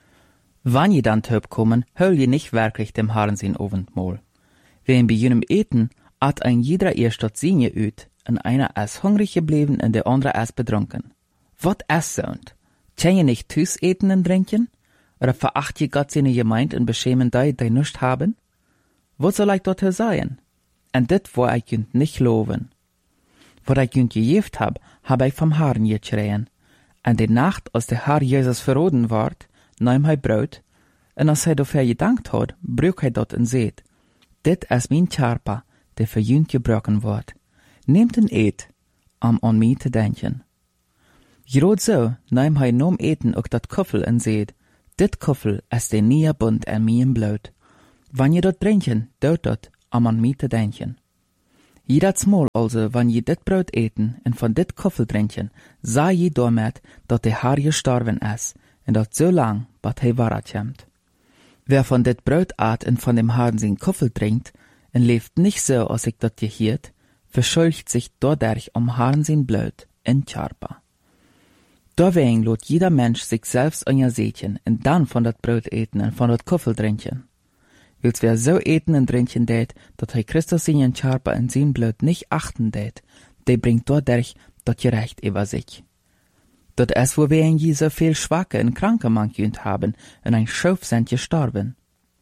Wann je dann Töp kommen, höll je nicht wirklich dem Herrn sein Oventmol. Wem bei jenem Eten, hat ein jeder erst dort sin geüt, und einer ist hungrig geblieben und der andere ist betrunken. Wat es sound? Kann je nicht Tüs eten und trinken? Oder veracht je Gott seine Gemeinde und beschämen die nicht haben? Wo soll ich dort sein? Und dit wo ich jünd nicht loben. Wo ich jünd gejeft hab ich vom Herrn geschreien. Und die Nacht, als der Herr Jesus verroden ward, nahm er Brot, und als er dafür gedankt hat, brüch er dort und seht, dit ist mein Körper, der für jünd gebrochen wird. Nehmt en eet, an mich zu denken. Gerade so nahm er nom Eten auch dat Kuffel und seht, Dit koffel is de nieuwe bund en mijn bloed. Wanneer dat drinken, doet dat, om aan mij te denken. Jedersmal also, wanneer je dit brood eten en van dit koffel drinken, zei je daarmet dat de Heer gestorven is, en dat zo lang, wat hij waarheid komt. Wer van dit brood eet en van dem Herrn zijn koffel drinkt, en leeft niet zo als ik dat je hiert, verschuldigt zich dadurch om Herrn zijn bloed in Charpa. Deswegen lot jeder Mensch sich selbst onderzetjen en dan van dat brood eten en van dat koffel drinken. Wils wer so eten en drinken deed, dat hij Christus in Charpa en zijn bloed niet achten deed, die bringt dadurch dat je recht über sich. Dat is wo wir in je so viel Schwache en Kranke man kunt haben en ein Schuf sind gestorben.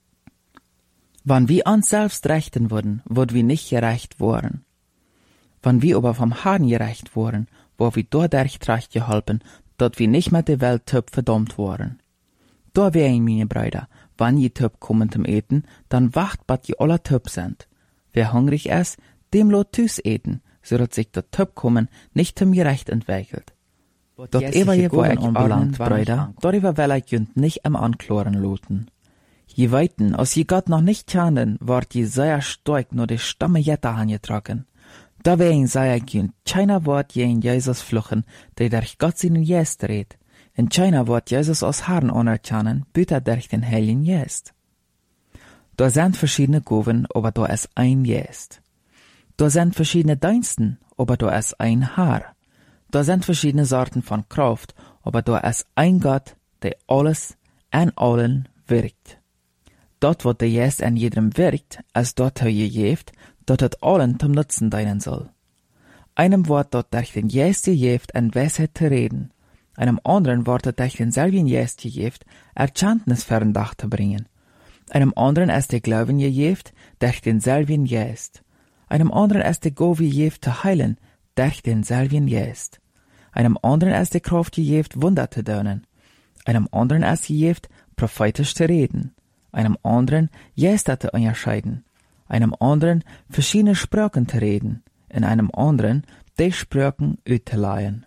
Wann wir uns selbst rechten würden, würd wir nicht gerecht worden. Wann wir aber vom Herrn gerecht worden, wo wir dadurch recht geholpen, dat wir nicht mit der Welt töp verdammt worden. Da wären meine Brüder, wann je töp kommen zum Eten, dann wacht, bat je alle töp sind. Wer hungrig ist, dem lot tüs eten, so dat sich dat töp kommen nicht zum Gerecht entwickelt. Dat ever je wo ich anbelangt, Brüder, darüber will ich jünd nicht im Ankloren loten. Je weiten, als je Gott noch nicht kennen, ward je sehr stark nur die Stamme Jetta angetragen. Deswegen sei ich jünd, keiner Wort je in Jesus fluchen, der durch Gott seinen Geist redet. Und keiner Wort Jesus als Herrn anerkennen, büter durch den Heiligen Geist. Da sind verschiedene Gaben, aber da ist ein Geist. Da sind verschiedene Diensten, aber da ist ein Herr. Da sind verschiedene Sorten von Kraft, aber da ist ein Gott, der alles an allen wirkt. Dort, wo der Geist an jedem wirkt, als dort er je geeft, dat het allen zum Nutzen dienen soll. Einem Wort dort durch den Geist gegeft an Weisheit zu reden, einem anderen Wort dort durch denselben Geist gegeft, Erkenntnis verndach zu bringen. Einem anderen ist der Glauben gegeft, durch denselben Geist. Einem anderen ist der Gabe gegeft zu heilen, durch denselben Geist. Einem anderen ist die Kraft gegeft, Wunder zu tun. Einem anderen ist gegeft, prophetisch zu reden. Einem anderen Geister zu unterscheiden. Einem anderen verschiedene Sprachen zu reden, in einem anderen die Sprachen auszuleihen.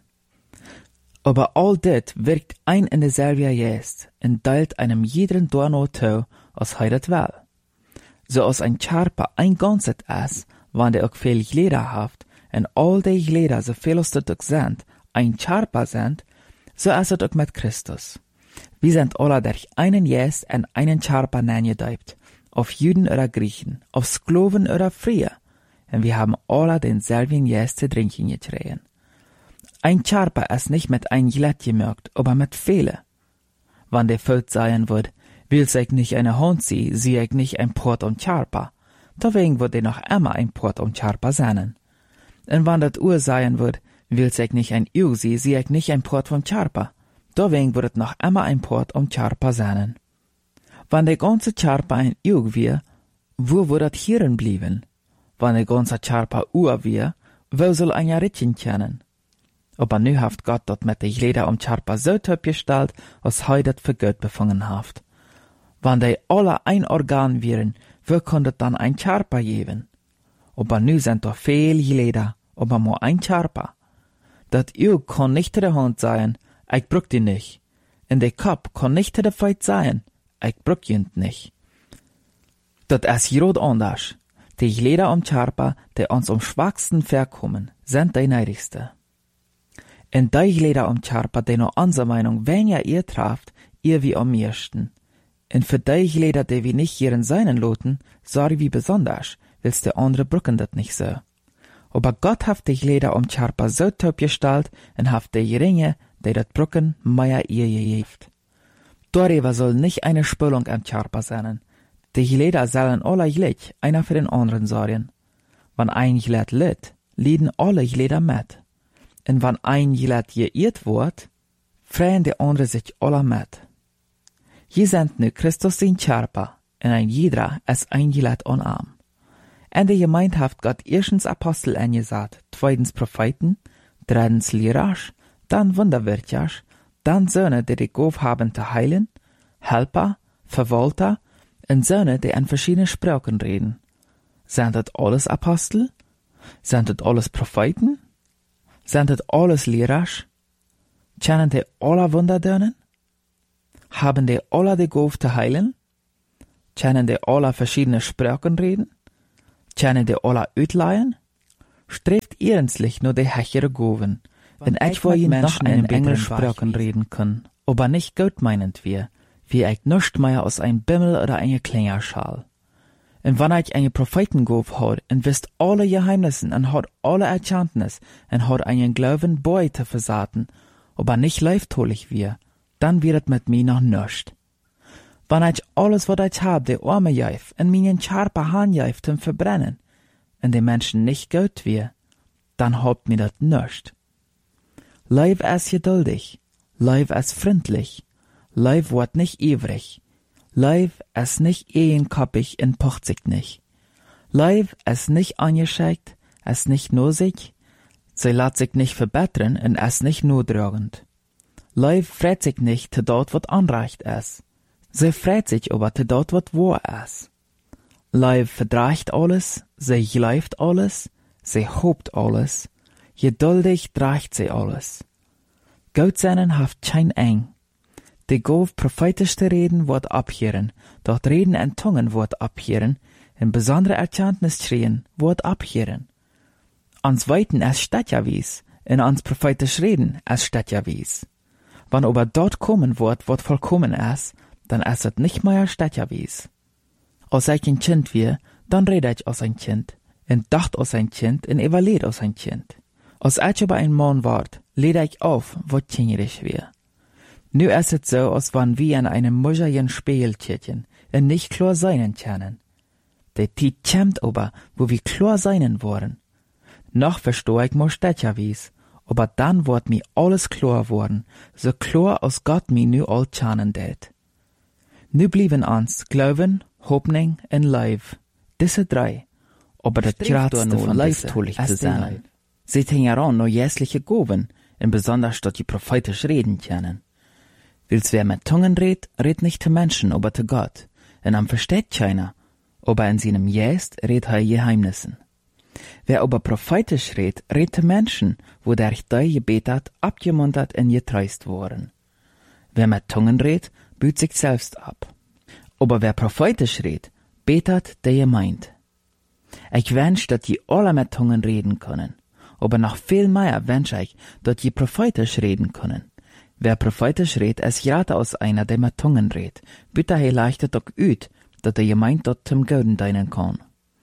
Aber all dit wirkt ein in derselbe Geist und teilt einem jeden Dorno zu, als er das will. So als ein Charpa ein Ganzes ist, wann der auch viel Glieder haft, und all die Glieder, so viel als das auch sind, ein Charpa sind, so ist es auch mit Christus. Wir sind alle durch einen Geist und einen Charpa neingedeibt, auf Juden oder Griechen, auf Sklaven oder Freie, und wir haben alle denselben Geist zu trinken getrunken. Ein Charpa ist nicht mit ein Glätt gemerkt, aber mit viele. Wann der Volk sagen wird, will ich nicht eine Hand sie, sehe ich nicht ein Port um Charpa, deswegen wird er noch immer ein Port um Charpa sein. Und wann das Uhr sagen wird, will ich nicht ein Ew sie, sehe ich nicht ein Port vom Charpa, deswegen wird es noch immer ein Port um Charpa sein. Wann der ganze Charpa ein Ew wir, wo wird das hierin blieben? Wann der ganze Charpa Uhr wir, wo soll ein Rittchen kennen? Aber nu haft Gott dat mit de Glieder um Charpa so töp gestellt, als hei dat für Gott befangen haft. Wann die alle ein Organ wären, wo konnte dann ein Charpa geben? Aber nu sind doch viel Glieder, aber nur ein Charpa. Dat Auge kann nicht der Hand sein, ich brück die nicht. In de Kopf kann nicht der Feit sein, ich brück jünd nicht. Dat is grot anders. Die Glieder um Charpa, die uns am schwachsten verkommen, sind die neidigste. En die Glieder um Charpa, die noch unsere Meinung weniger ihr traft, ihr wie am meisten. En für die Glieder, die wir nicht ihren seinen loten, sorry wie besonders, willst der andere brücken dat nicht so. Aber Gott haft die Glieder um Charpa so top gestellt, en haft die geringe, die dat brücken, mehr ihr gegeft. Darüber soll nicht eine Spülung am Charpa sein. Die Glieder sollen alle gleich, einer für den anderen sorgen. Wenn ein Glied litt, lieden alle Glieder mit. Und wenn ein Glied geirrt wird, freuen die anderen sich alle mit. Je sind nu Christus sein Charpa, und ein jeder ist ein Glied an Arm. Und die Gemeinde haft Gott erstens Apostel angesagt, zweitens Propheten, drittens Lehrer, dann Wunderwirker, dann Söhne, die die Gabe haben zu heilen, Helfer, Verwalter und Söhne, die an verschiedenen Sprachen reden. Sind das alles Apostel? Sind das alles Propheten? Sind das alles Lehrer? Können die alle Wunder tun? Haben die alle die Gauf zu heilen? Kennen die alle verschiedene Sprachen reden? Kennen die alle uitleihen? Streeft ernstlich nur die hechere Goven. En ich will Menschen in Englisch Sprachen reden können, aber nicht gut meinend wie ich nischt mehr aus ein Bimmel oder eine Klingerschal. Und wenn ich eine Prophetengauf hat und wisst alle Geheimnissen und hat alle Erkenntnis und hat einen Glauben bei zu versaten, aber nicht leiftolig dann wird mit mir noch nischt. Wenn ich alles, was ich hab, die Arme geif und meinen scharpe Hand geif zum Verbrennen, und die Menschen nicht gut dann habt mir das nischt. Leib es geduldig, leib es freundlich, leib wird nicht ewig, leib es nicht ehenkoppig und pocht sich nicht, leib es nicht angeschickt, es nicht nosig, sie lässt sich nicht verbessern und es nicht notdragend. Leib freut sich nicht zu dort, wat anreicht es, sie freut sich aber zu dort, wat wahr es. Leib verdraagt alles, sie gleift alles, sie hofft alles, geduldig draagt sie alles. Gott seinen haft kein eng. Die Gauf prophetisch zu reden wird abhören, dort reden in Tungen wird abhören, in besondere Erkenntnis schreien wird abhören. Ans Weiten es steht ja wies, in ans prophetisch reden es steht ja wies. Wann aber dort kommen wird vollkommen es, dann es het nicht mehr steht ja wies. Als ich ein Kind dann rede ich als ein Kind, und dacht als ein Kind, und evaluiert als ein Kind. Als ich aber ein Mann ward, lede ich auf, wat kingerig Nu ist es so, als wann wir in einem muscheligen Spieltchen und nicht klar seinen kennen. Der Tiet kämmt aber, wo wir klar seinen wollen. Noch versteh ich mir steht ja wies, aber dann wird mir alles klar worden, so klar als Gott mir nu all kennen det. Nu blieben uns Glauben, Hoffnung und Leib. Diese drei. Aber das Gradste von leibtolig zu sein. Sie hängen an nur jässliche Goven, und besonders dort die prophetisch reden kennen. Willst wer mit Tungen red nicht zu Menschen, aber zu Gott. Und am versteht keiner, aber in seinem Jäst red er Geheimnissen. Wer aber prophetisch red zu Menschen, wo der die gebetet, abgemuntert und getreust worden. Wer mit Tungen büht sich selbst ab. Aber wer prophetisch betet der gemeint. Ich wünsch, dass die alle mit Tungen reden können. Aber noch viel mehr wünsch ich, dass die prophetisch reden können. Wer prophetisch es gerade aus einer, der mit Tungen bitte er leichtet doch üt, dass der gemeint dort zum Göden dienen kann.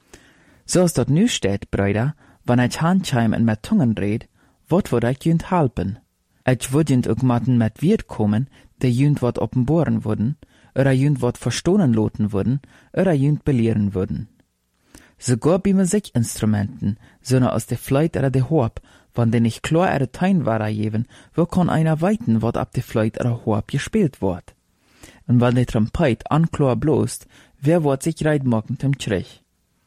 So als dort nu steht, Brüder, wenn ich handscheim und mit Tungen wat würd ich jünd halpen? Ich würd jünd auch mit Wirt kommen, der jünd wat offenboren würden, oder jünd wat verstohlen loten würden, oder jünd belehren würden. Sogar bei Musikinstrumenten, sondern aus der Flöte oder der Horb, wann den nicht klar ihre Tein war geben, wo kann einer weiten, wat ab der Flöte oder Horb gespielt wird. Und wenn der Trompet anklar bloßt, wer wird sich reitmachen zum Trich.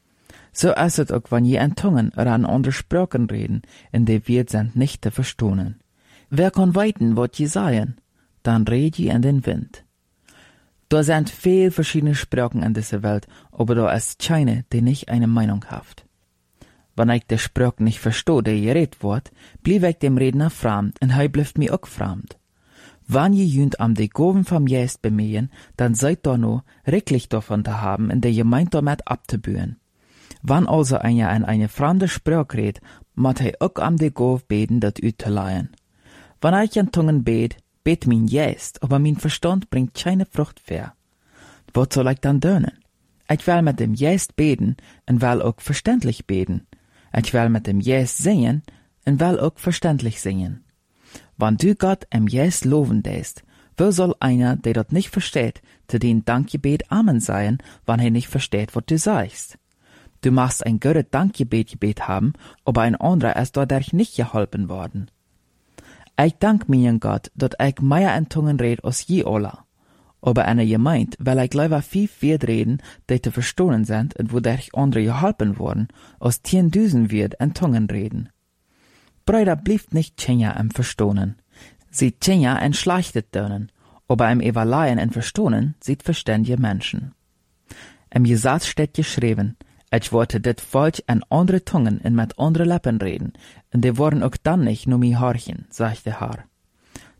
So ist es auch, wenn je an Tungen oder an andere Sprachen reden, in der wir sind nicht zu verstohlen. Wer kann weiten, wat je sagen? Dann red je in den Wind. Da sind viel verschiedene Sprachen in dieser Welt, aber da ist keine, die nicht eine Meinung hat. Wenn ich die Sprache nicht verstehe, die geredet wird, blieb ich dem Redner fremd, und er bleibt mir auch fremd. Wenn je jünd am die Goven vom Jäst bemähen, dann seid da nur wirklich davon zu haben, in der Gemeinde damit abzubühen. Wenn also einer in eine fremde Sprache redet, muss er auch am die Gov beten, dat ut zu leihen. Wenn ich in Tungen bet mein Jäst, aber mein Verstand bringt keine Frucht mehr. Was soll ich dann tun? Ich will mit dem Jäst beten und will auch verständlich beten. Ich will mit dem Jäst singen und will auch verständlich singen. Wenn du Gott im Jäst loben lässt, wo soll einer, der das nicht versteht, zu den Dankgebet Amen sein, wenn er nicht versteht, was du sagst? Du machst ein gutes Dankgebet haben, aber ein anderer ist dadurch nicht geholfen worden. Ich dank mir Gott, dass ich mehr in Tungen red als je alle. Aber eine Gemeinde will ich lieber 5 Wörter reden, die zu verstehen sind und wodurch andere geholfen worden, als 10.000 Wörter in Tungen reden. Brüder blieft nicht tschenja im Verstohnen. Sie tschenja en schlechtet dönen, aber im Evaluieren en Verstohnen sieht verständige Menschen. Im Gesetz steht geschrieben, ich wollte dit Volk an andere Tungen und mit andere Lippen reden, und die wollen auch dann nicht nur mi horchen, sagt der Herr.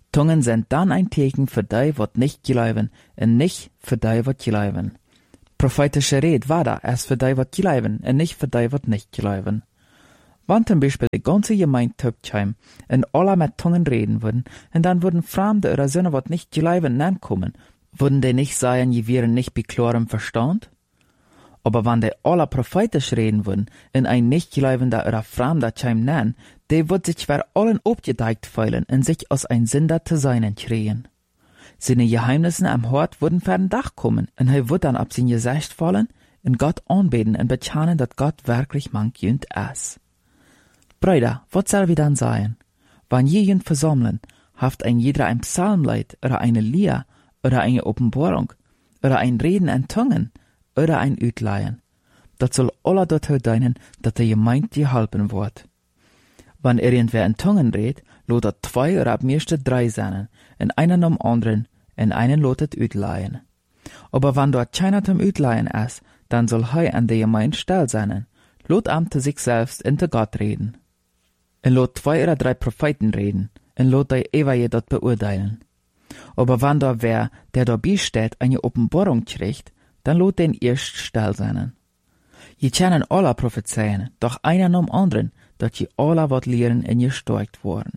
Tungen sind dann ein Teken für die, wat nicht geloven, und nicht für die, wat geloven. Prophetische Red war da erst für die, wat geloven, und nicht für die, wat nicht geloven. Wenn zum Beispiel die ganze Gemeinde töpfheim und alle mit Tungen reden würden, und dann würden Fremde oder Söhne, wat nicht geloven, ankommen, würden die nicht sagen, je wären nicht bei klarem Verstand? Aber wenn die alle prophetisch reden würden, und ein nicht-Gläubender oder Fremder Scheim nennen, der wird sich für allen abgedeckt fühlen und sich als ein Sünder zu sein kriegen. Seine Geheimnisse am Hort würden für den Dach kommen, und er wird dann ab sein Gesicht fallen und Gott anbeten und bekennen, dass Gott wirklich manchjünd ist. Brüder, was soll wir dann sagen? Wenn jünd versammeln, haft ein jeder ein Psalmlied oder eine Lied oder eine Offenbarung oder ein Reden in Zungen oder ein Utleihen. Das soll alle dazu dienen, dass der Gemeinde geholpen wird. Wenn irgendwer in Zungen redet, lotet 2 oder ab meiste 3 sein, und einer nom anderen, und einen lotet Utleihen. Aber wenn dort keiner zum Utleihen ist, dann soll er an der Gemeinde still sein, lot am zu sich selbst und zu Gott reden. Und lot 2 oder 3 Propheten reden, und lot die Evaje dort beurteilen. Aber wenn da wer, der dabei steht, eine Offenbarung kriegt, dann lot den erst still sein. Je kennen alle prophezeien, doch einer nom anderen, dat je alle wat lehren en gestärkt worden.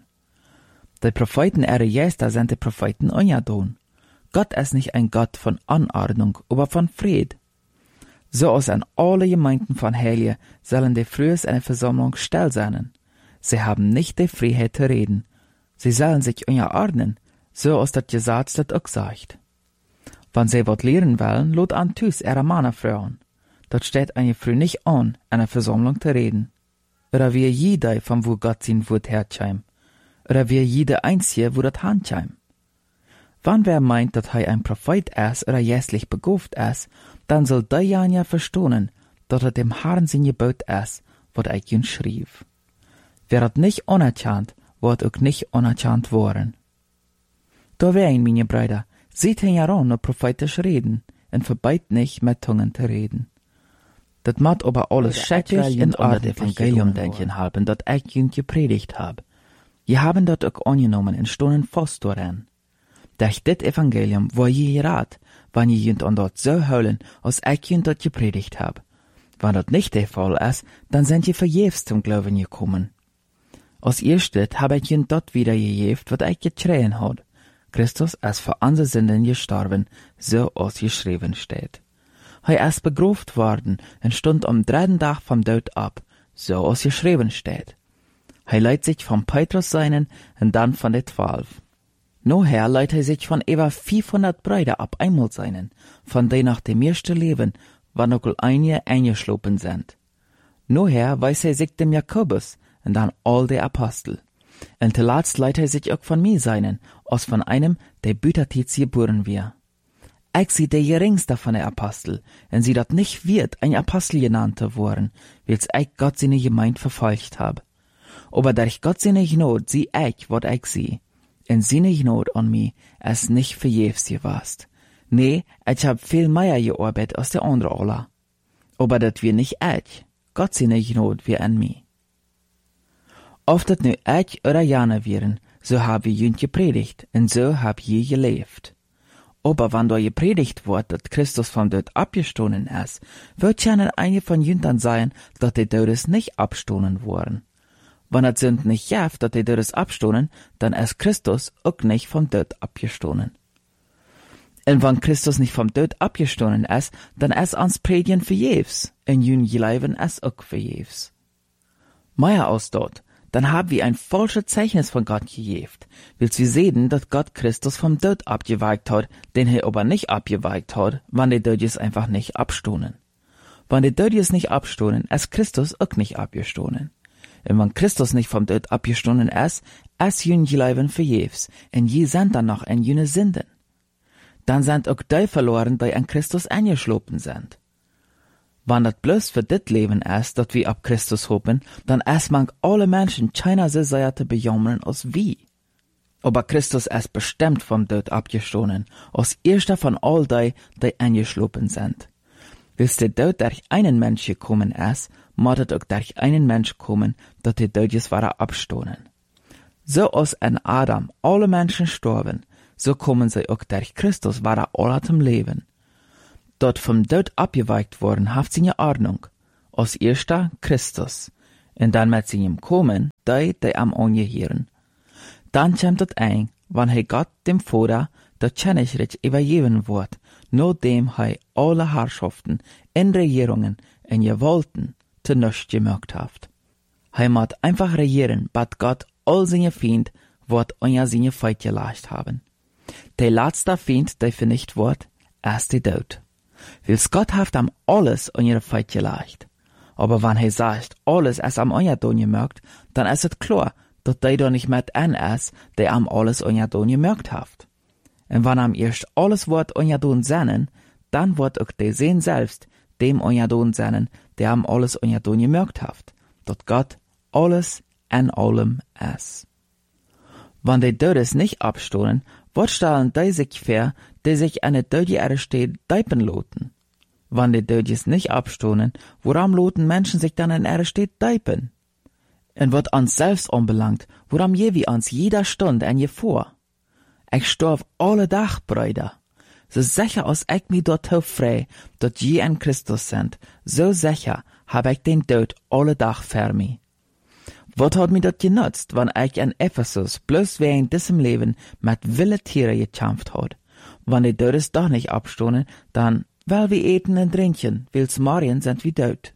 Die Propheten ihre Geister sind die Propheten unjadon. Gott ist nicht ein Gott von Anordnung, aber von Fried. So als an alle Gemeinden von Heiligen sollen die frühes eine Versammlung still sein. Sie haben nicht die Freiheit zu reden. Sie sollen sich unterordnen, so als das Gesetz das auch sagt. Wenn sie wat lehren wollen, lot an Tüs ihre Männer fragen. Dort steht eine Frau nicht an, einer Versammlung zu reden. Oder wie jeder, von wo Gott sein Wort herscheim. Oder wie jeder Einzige, wo das handscheim. Wenn wer meint, dass er ein Prophet ist oder jässlich begabt ist, dann soll der ja verstehen, dass dem Herrn sein Gebot ist, was er ihn schrieb. Wer hat nicht anerkannt, wird auch nicht anerkannt worden. Da wären, meine Brüder, seht ihn ja an, nur prophetisch reden, und verbeit nicht, mit Zungen zu reden. Dat mat aber alles schädlich in das Evangelium denken haben, dat ich jünd gepredigt hab. Je haben dat auch angenommen und stonden fast daran. Durch dit Evangelium war je rat, wann je jünd an dort so heulen, als ich jünd dat gepredigt hab. Wenn dat nicht der Fall ist, dann sind je verjährs zum Glauben gekommen. Als erstes hab ich jünd dat wieder gejäft, wat ich geschrien hat. Christus ist für unsere Sünden gestorben, so als geschrieben steht. Er ist begraft worden und stund am 3. Tag vom Tod ab, so als geschrieben steht. Er leiht sich von Petrus seinen und dann von den 12. Noher leiht er sich von über 500 Brüder ab einmal seinen, von denen nach dem ersten Leben, wann auch einige eingeschlopen sind. Noher weiß er sich dem Jakobus und dann all die Apostel. Und zuletzt leiht er sich auch von mir seinen, als von einem, der Bütertits geboren wir. Ich sie der geringste von der Apostel, und sie dat nicht wird ein Apostel genannt worden, weil's ich Gott seine Gemeinde verfolgt hab. Aber durch Gott seine Gnade sieh ich, wat ich sie. Und seine Gnade an mir ist nicht verjährs gewast. Nee, ich hab viel mehr gearbeitet als der andere alle. Aber dat wir nicht ich, Gott seine Gnade wir an mir. Oft dat nu ich oder Jana wären, so hab ich jünd gepredigt, und so hab je gelebt. Aber wenn da gepredigt wird, dass Christus vom Tod abgestoßen ist, wird ja einige von Jüntern sein, dass die Todes nicht abstoßen wurden. Wenn es sind nicht jaft, dass die Todes abstoßen, dann ist Christus auch nicht vom Tod abgestoßen. Und wenn Christus nicht vom Tod abgestoßen ist, dann ist ans Predigen verjährs, und jün Leben ist auch verjährs. Mehr als dort, dann haben wir ein falsches Zeichnis von Gott gegeben, weil wir sehen, dass Gott Christus vom Tod abgeweigt hat, den er aber nicht abgeweigt hat, wenn die Dödjes einfach nicht abstoßen. Wenn die Dödjes nicht abstoßen, ist Christus auch nicht abgestoßen. Und wenn Christus nicht vom Tod abgestoßen ist jün Leben verjährs, und je sind dann noch in jüne Sünden. Dann sind auch die verloren, die an Christus eingeschlopen sind. Wenn das bloß für dit Leben ist, dat wir ab Christus hoffen, dann ist man alle Menschen keiner so sehr zu bejammern als wir. Aber Christus ist bestimmt vom Tod abgestoßen, als erster von all die eingeschlopen sind. Wils der Tod durch einen Mensch gekommen ist, muss auch durch einen Mensch kommen, dass die Dödjes waren abstoßen. So als en Adam alle Menschen storben, so kommen sie auch durch Christus wieder alle zum Leben. Dort vom Tod abgeweicht worden, haft seine Ordnung. Als erster Christus. Und dann mit seinem Kommen, die am angehören. Dann kommt es ein, wann Gott dem Vater der Königreich übergeben wird, nachdem alle Herrschaften in Regierungen und Gewalten zu nichts gemacht hat. Muss einfach regieren, bis Gott all seine Feinde wird unter seine Feit gelegt haben. Der letzte Feind, der vernichtet wird, ist der Tod. Weil Gott hat am alles unter Feit gelegt. Aber wenn sagt, alles ist am Unterdon gemacht, dann ist es klar, dass der da nicht mit ein ist, der am alles Unterdon gemacht hat. Und wenn am erst alles wird Unterdon sennen, dann wird auch der Sehen selbst dem Unterdon sennen, der am alles Unterdon gemacht hat, dass Gott alles in allem ist. Wenn die Todes nicht abstoßen, wird stellen die sich vor, die sich an der Tode Erde steht, deipen loten. Wenn die Todes nicht abstoßen, woran loten Menschen sich dann in Erde steht, deipen? Und wird uns selbst anbelangt, woran je wie uns jeder Stunde en je vor. Ich storf alle Tag, Brüder. So sicher als ich mich dort frei, dass je in Christus sind, so sicher hab ich den Tod alle Tag für mich. Was hat mir das genutzt, wenn ich in Ephesus bloß während diesem Leben mit wilden Tieren gekämpft hat? Wenn die Todes doch nicht abstoßen, dann, weil wir eten und trinken, weil's morgen sind wir tot.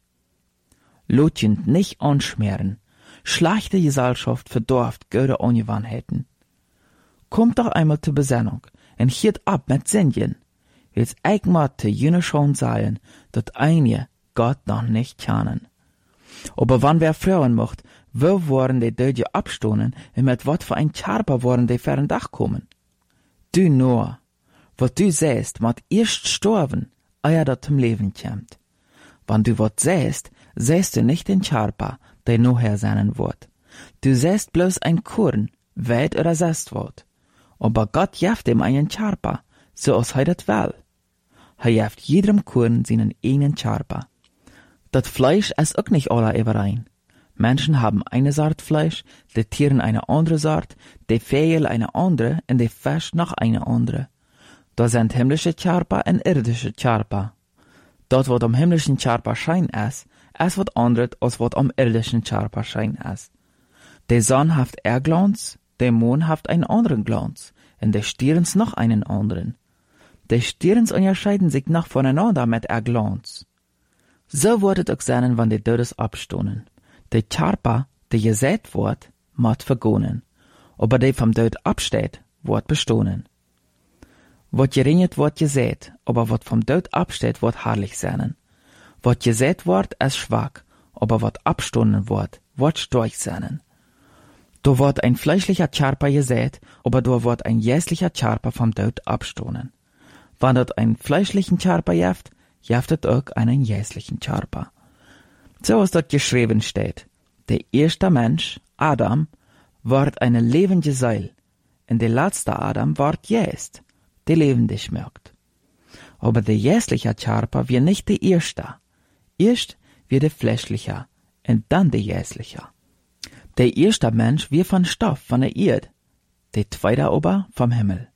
Lotjend nicht anschmieren. Schlechte Gesellschaft verdorft gute Ungewohnheiten. Kommt doch einmal zur Besinnung und hielt ab mit Singen, weil's ich mochte jene schon sein, dass einige Gott noch nicht kennen. Aber wann wer fragen mocht, wo worden die Döde abstoßen und mit wat für ein Charper worden die fern Dach kommen? Du nur, was du säst, mat erst storben, ehe dat zum Leben kommt. Wann du wat säst, säst du nicht den Charper, der nachher sein wird. Du säst bloß ein Korn, weit oder säst wird. Aber Gott jaft ihm einen Charper, so als das will. Jaft jedem Korn seinen eigenen Charper. Das Fleisch ist auch nicht alle überein. Menschen haben eine Sort Fleisch, die Tieren eine andere Sort, die Vögel eine andere und die Fisch noch eine andere. Da sind himmlische Charper und irdische Charper. Dort, wo am himmlischen Charper Schein ist was anderes, als was am irdischen Charper Schein ist. Der Sonne hat Glanz, der Mond hat einen anderen Glanz, und der Stirns noch einen anderen. Die Stirns unterscheiden sich noch voneinander mit Glanz. So wird es auch sein, wenn die Todes abstoßen. Der Charper, der gesät wird, muss vergonen, aber der vom Tod absteht, wird bestohlen. Wat geringet wird gesät, aber wat vom Tod absteht, wird herrlich sein. Wat gesät wird, ist schwach, aber wat abstohlen wird stark sein. Da wird ein fleischlicher Charper gesät, aber da wird ein jässlicher Charper vom Tod abstohlen. Wenn dort ein fleischlichen Charper jaft es auch einen jässlichen Charper. So als dort geschrieben steht, der erste Mensch, Adam, ward eine lebende Seil, und der letzte Adam ward jäst, der lebendig merkt. Aber der jässliche Charper wird nicht der erste. Erst wird der fleischliche, und dann der jässliche. Der erste Mensch wird von Stoff, von der Erde, der zweite aber vom Himmel.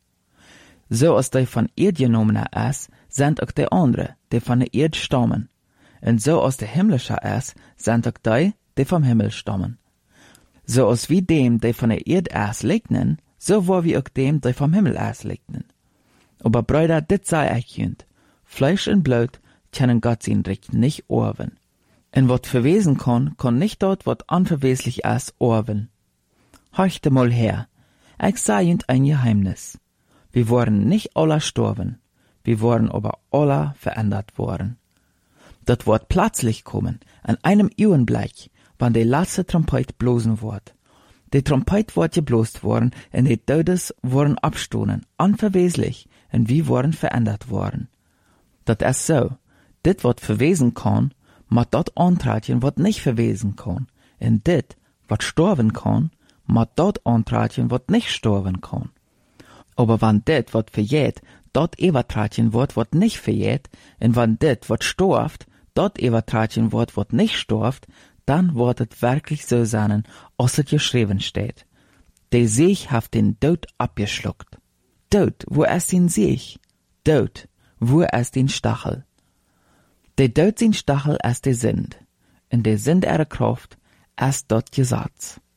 So als der von Erde genommene ist, sind auch die andere, die von der Erde stammen. Und so als der himmlische ist, sind auch die vom Himmel stammen. So als wie dem, der von der Erde ist, legnen, so war wie auch dem, der vom Himmel ist, legnen. Aber Brüder, dit sei ich jünd. Fleisch und Blut können Gott sein Recht nicht orben. Und wat verwesen kann nicht dort, wat unverweslich ist, orben. Horchte mal her. Ich sei jünd ein Geheimnis. Wir waren nicht alle gestorben. Wir waren aber alle verändert worden. Das wird plötzlich kommen, an einem Augenblick, wann die letzte Trompet blosen wird. Die Trompet wird geblost worden, und die Todes wurden abstoßen, unverweslich, und wir wurden verändert worden. Das ist so. Dit, wat verwesen kann, mat dat antreten, wat nicht verwesen kann. Und dit, wat sterben kann, mat dat antreten, wat nicht sterben kann. Aber wenn dit, wat verjäht, dat übertreten wird, wat nicht verjäht, und wenn dit, wat storft, dat übertreten wird, wat nicht storft, dann wird es wirklich so sein, als es geschrieben steht. Der Sieg hat den Tod abgeschluckt. Tod, wo ist den Sieg? Tod, wo ist den Stachel? Der Tod sein Stachel ist der Sünd. In der Sünd ihre Kraft ist dort Gesetz.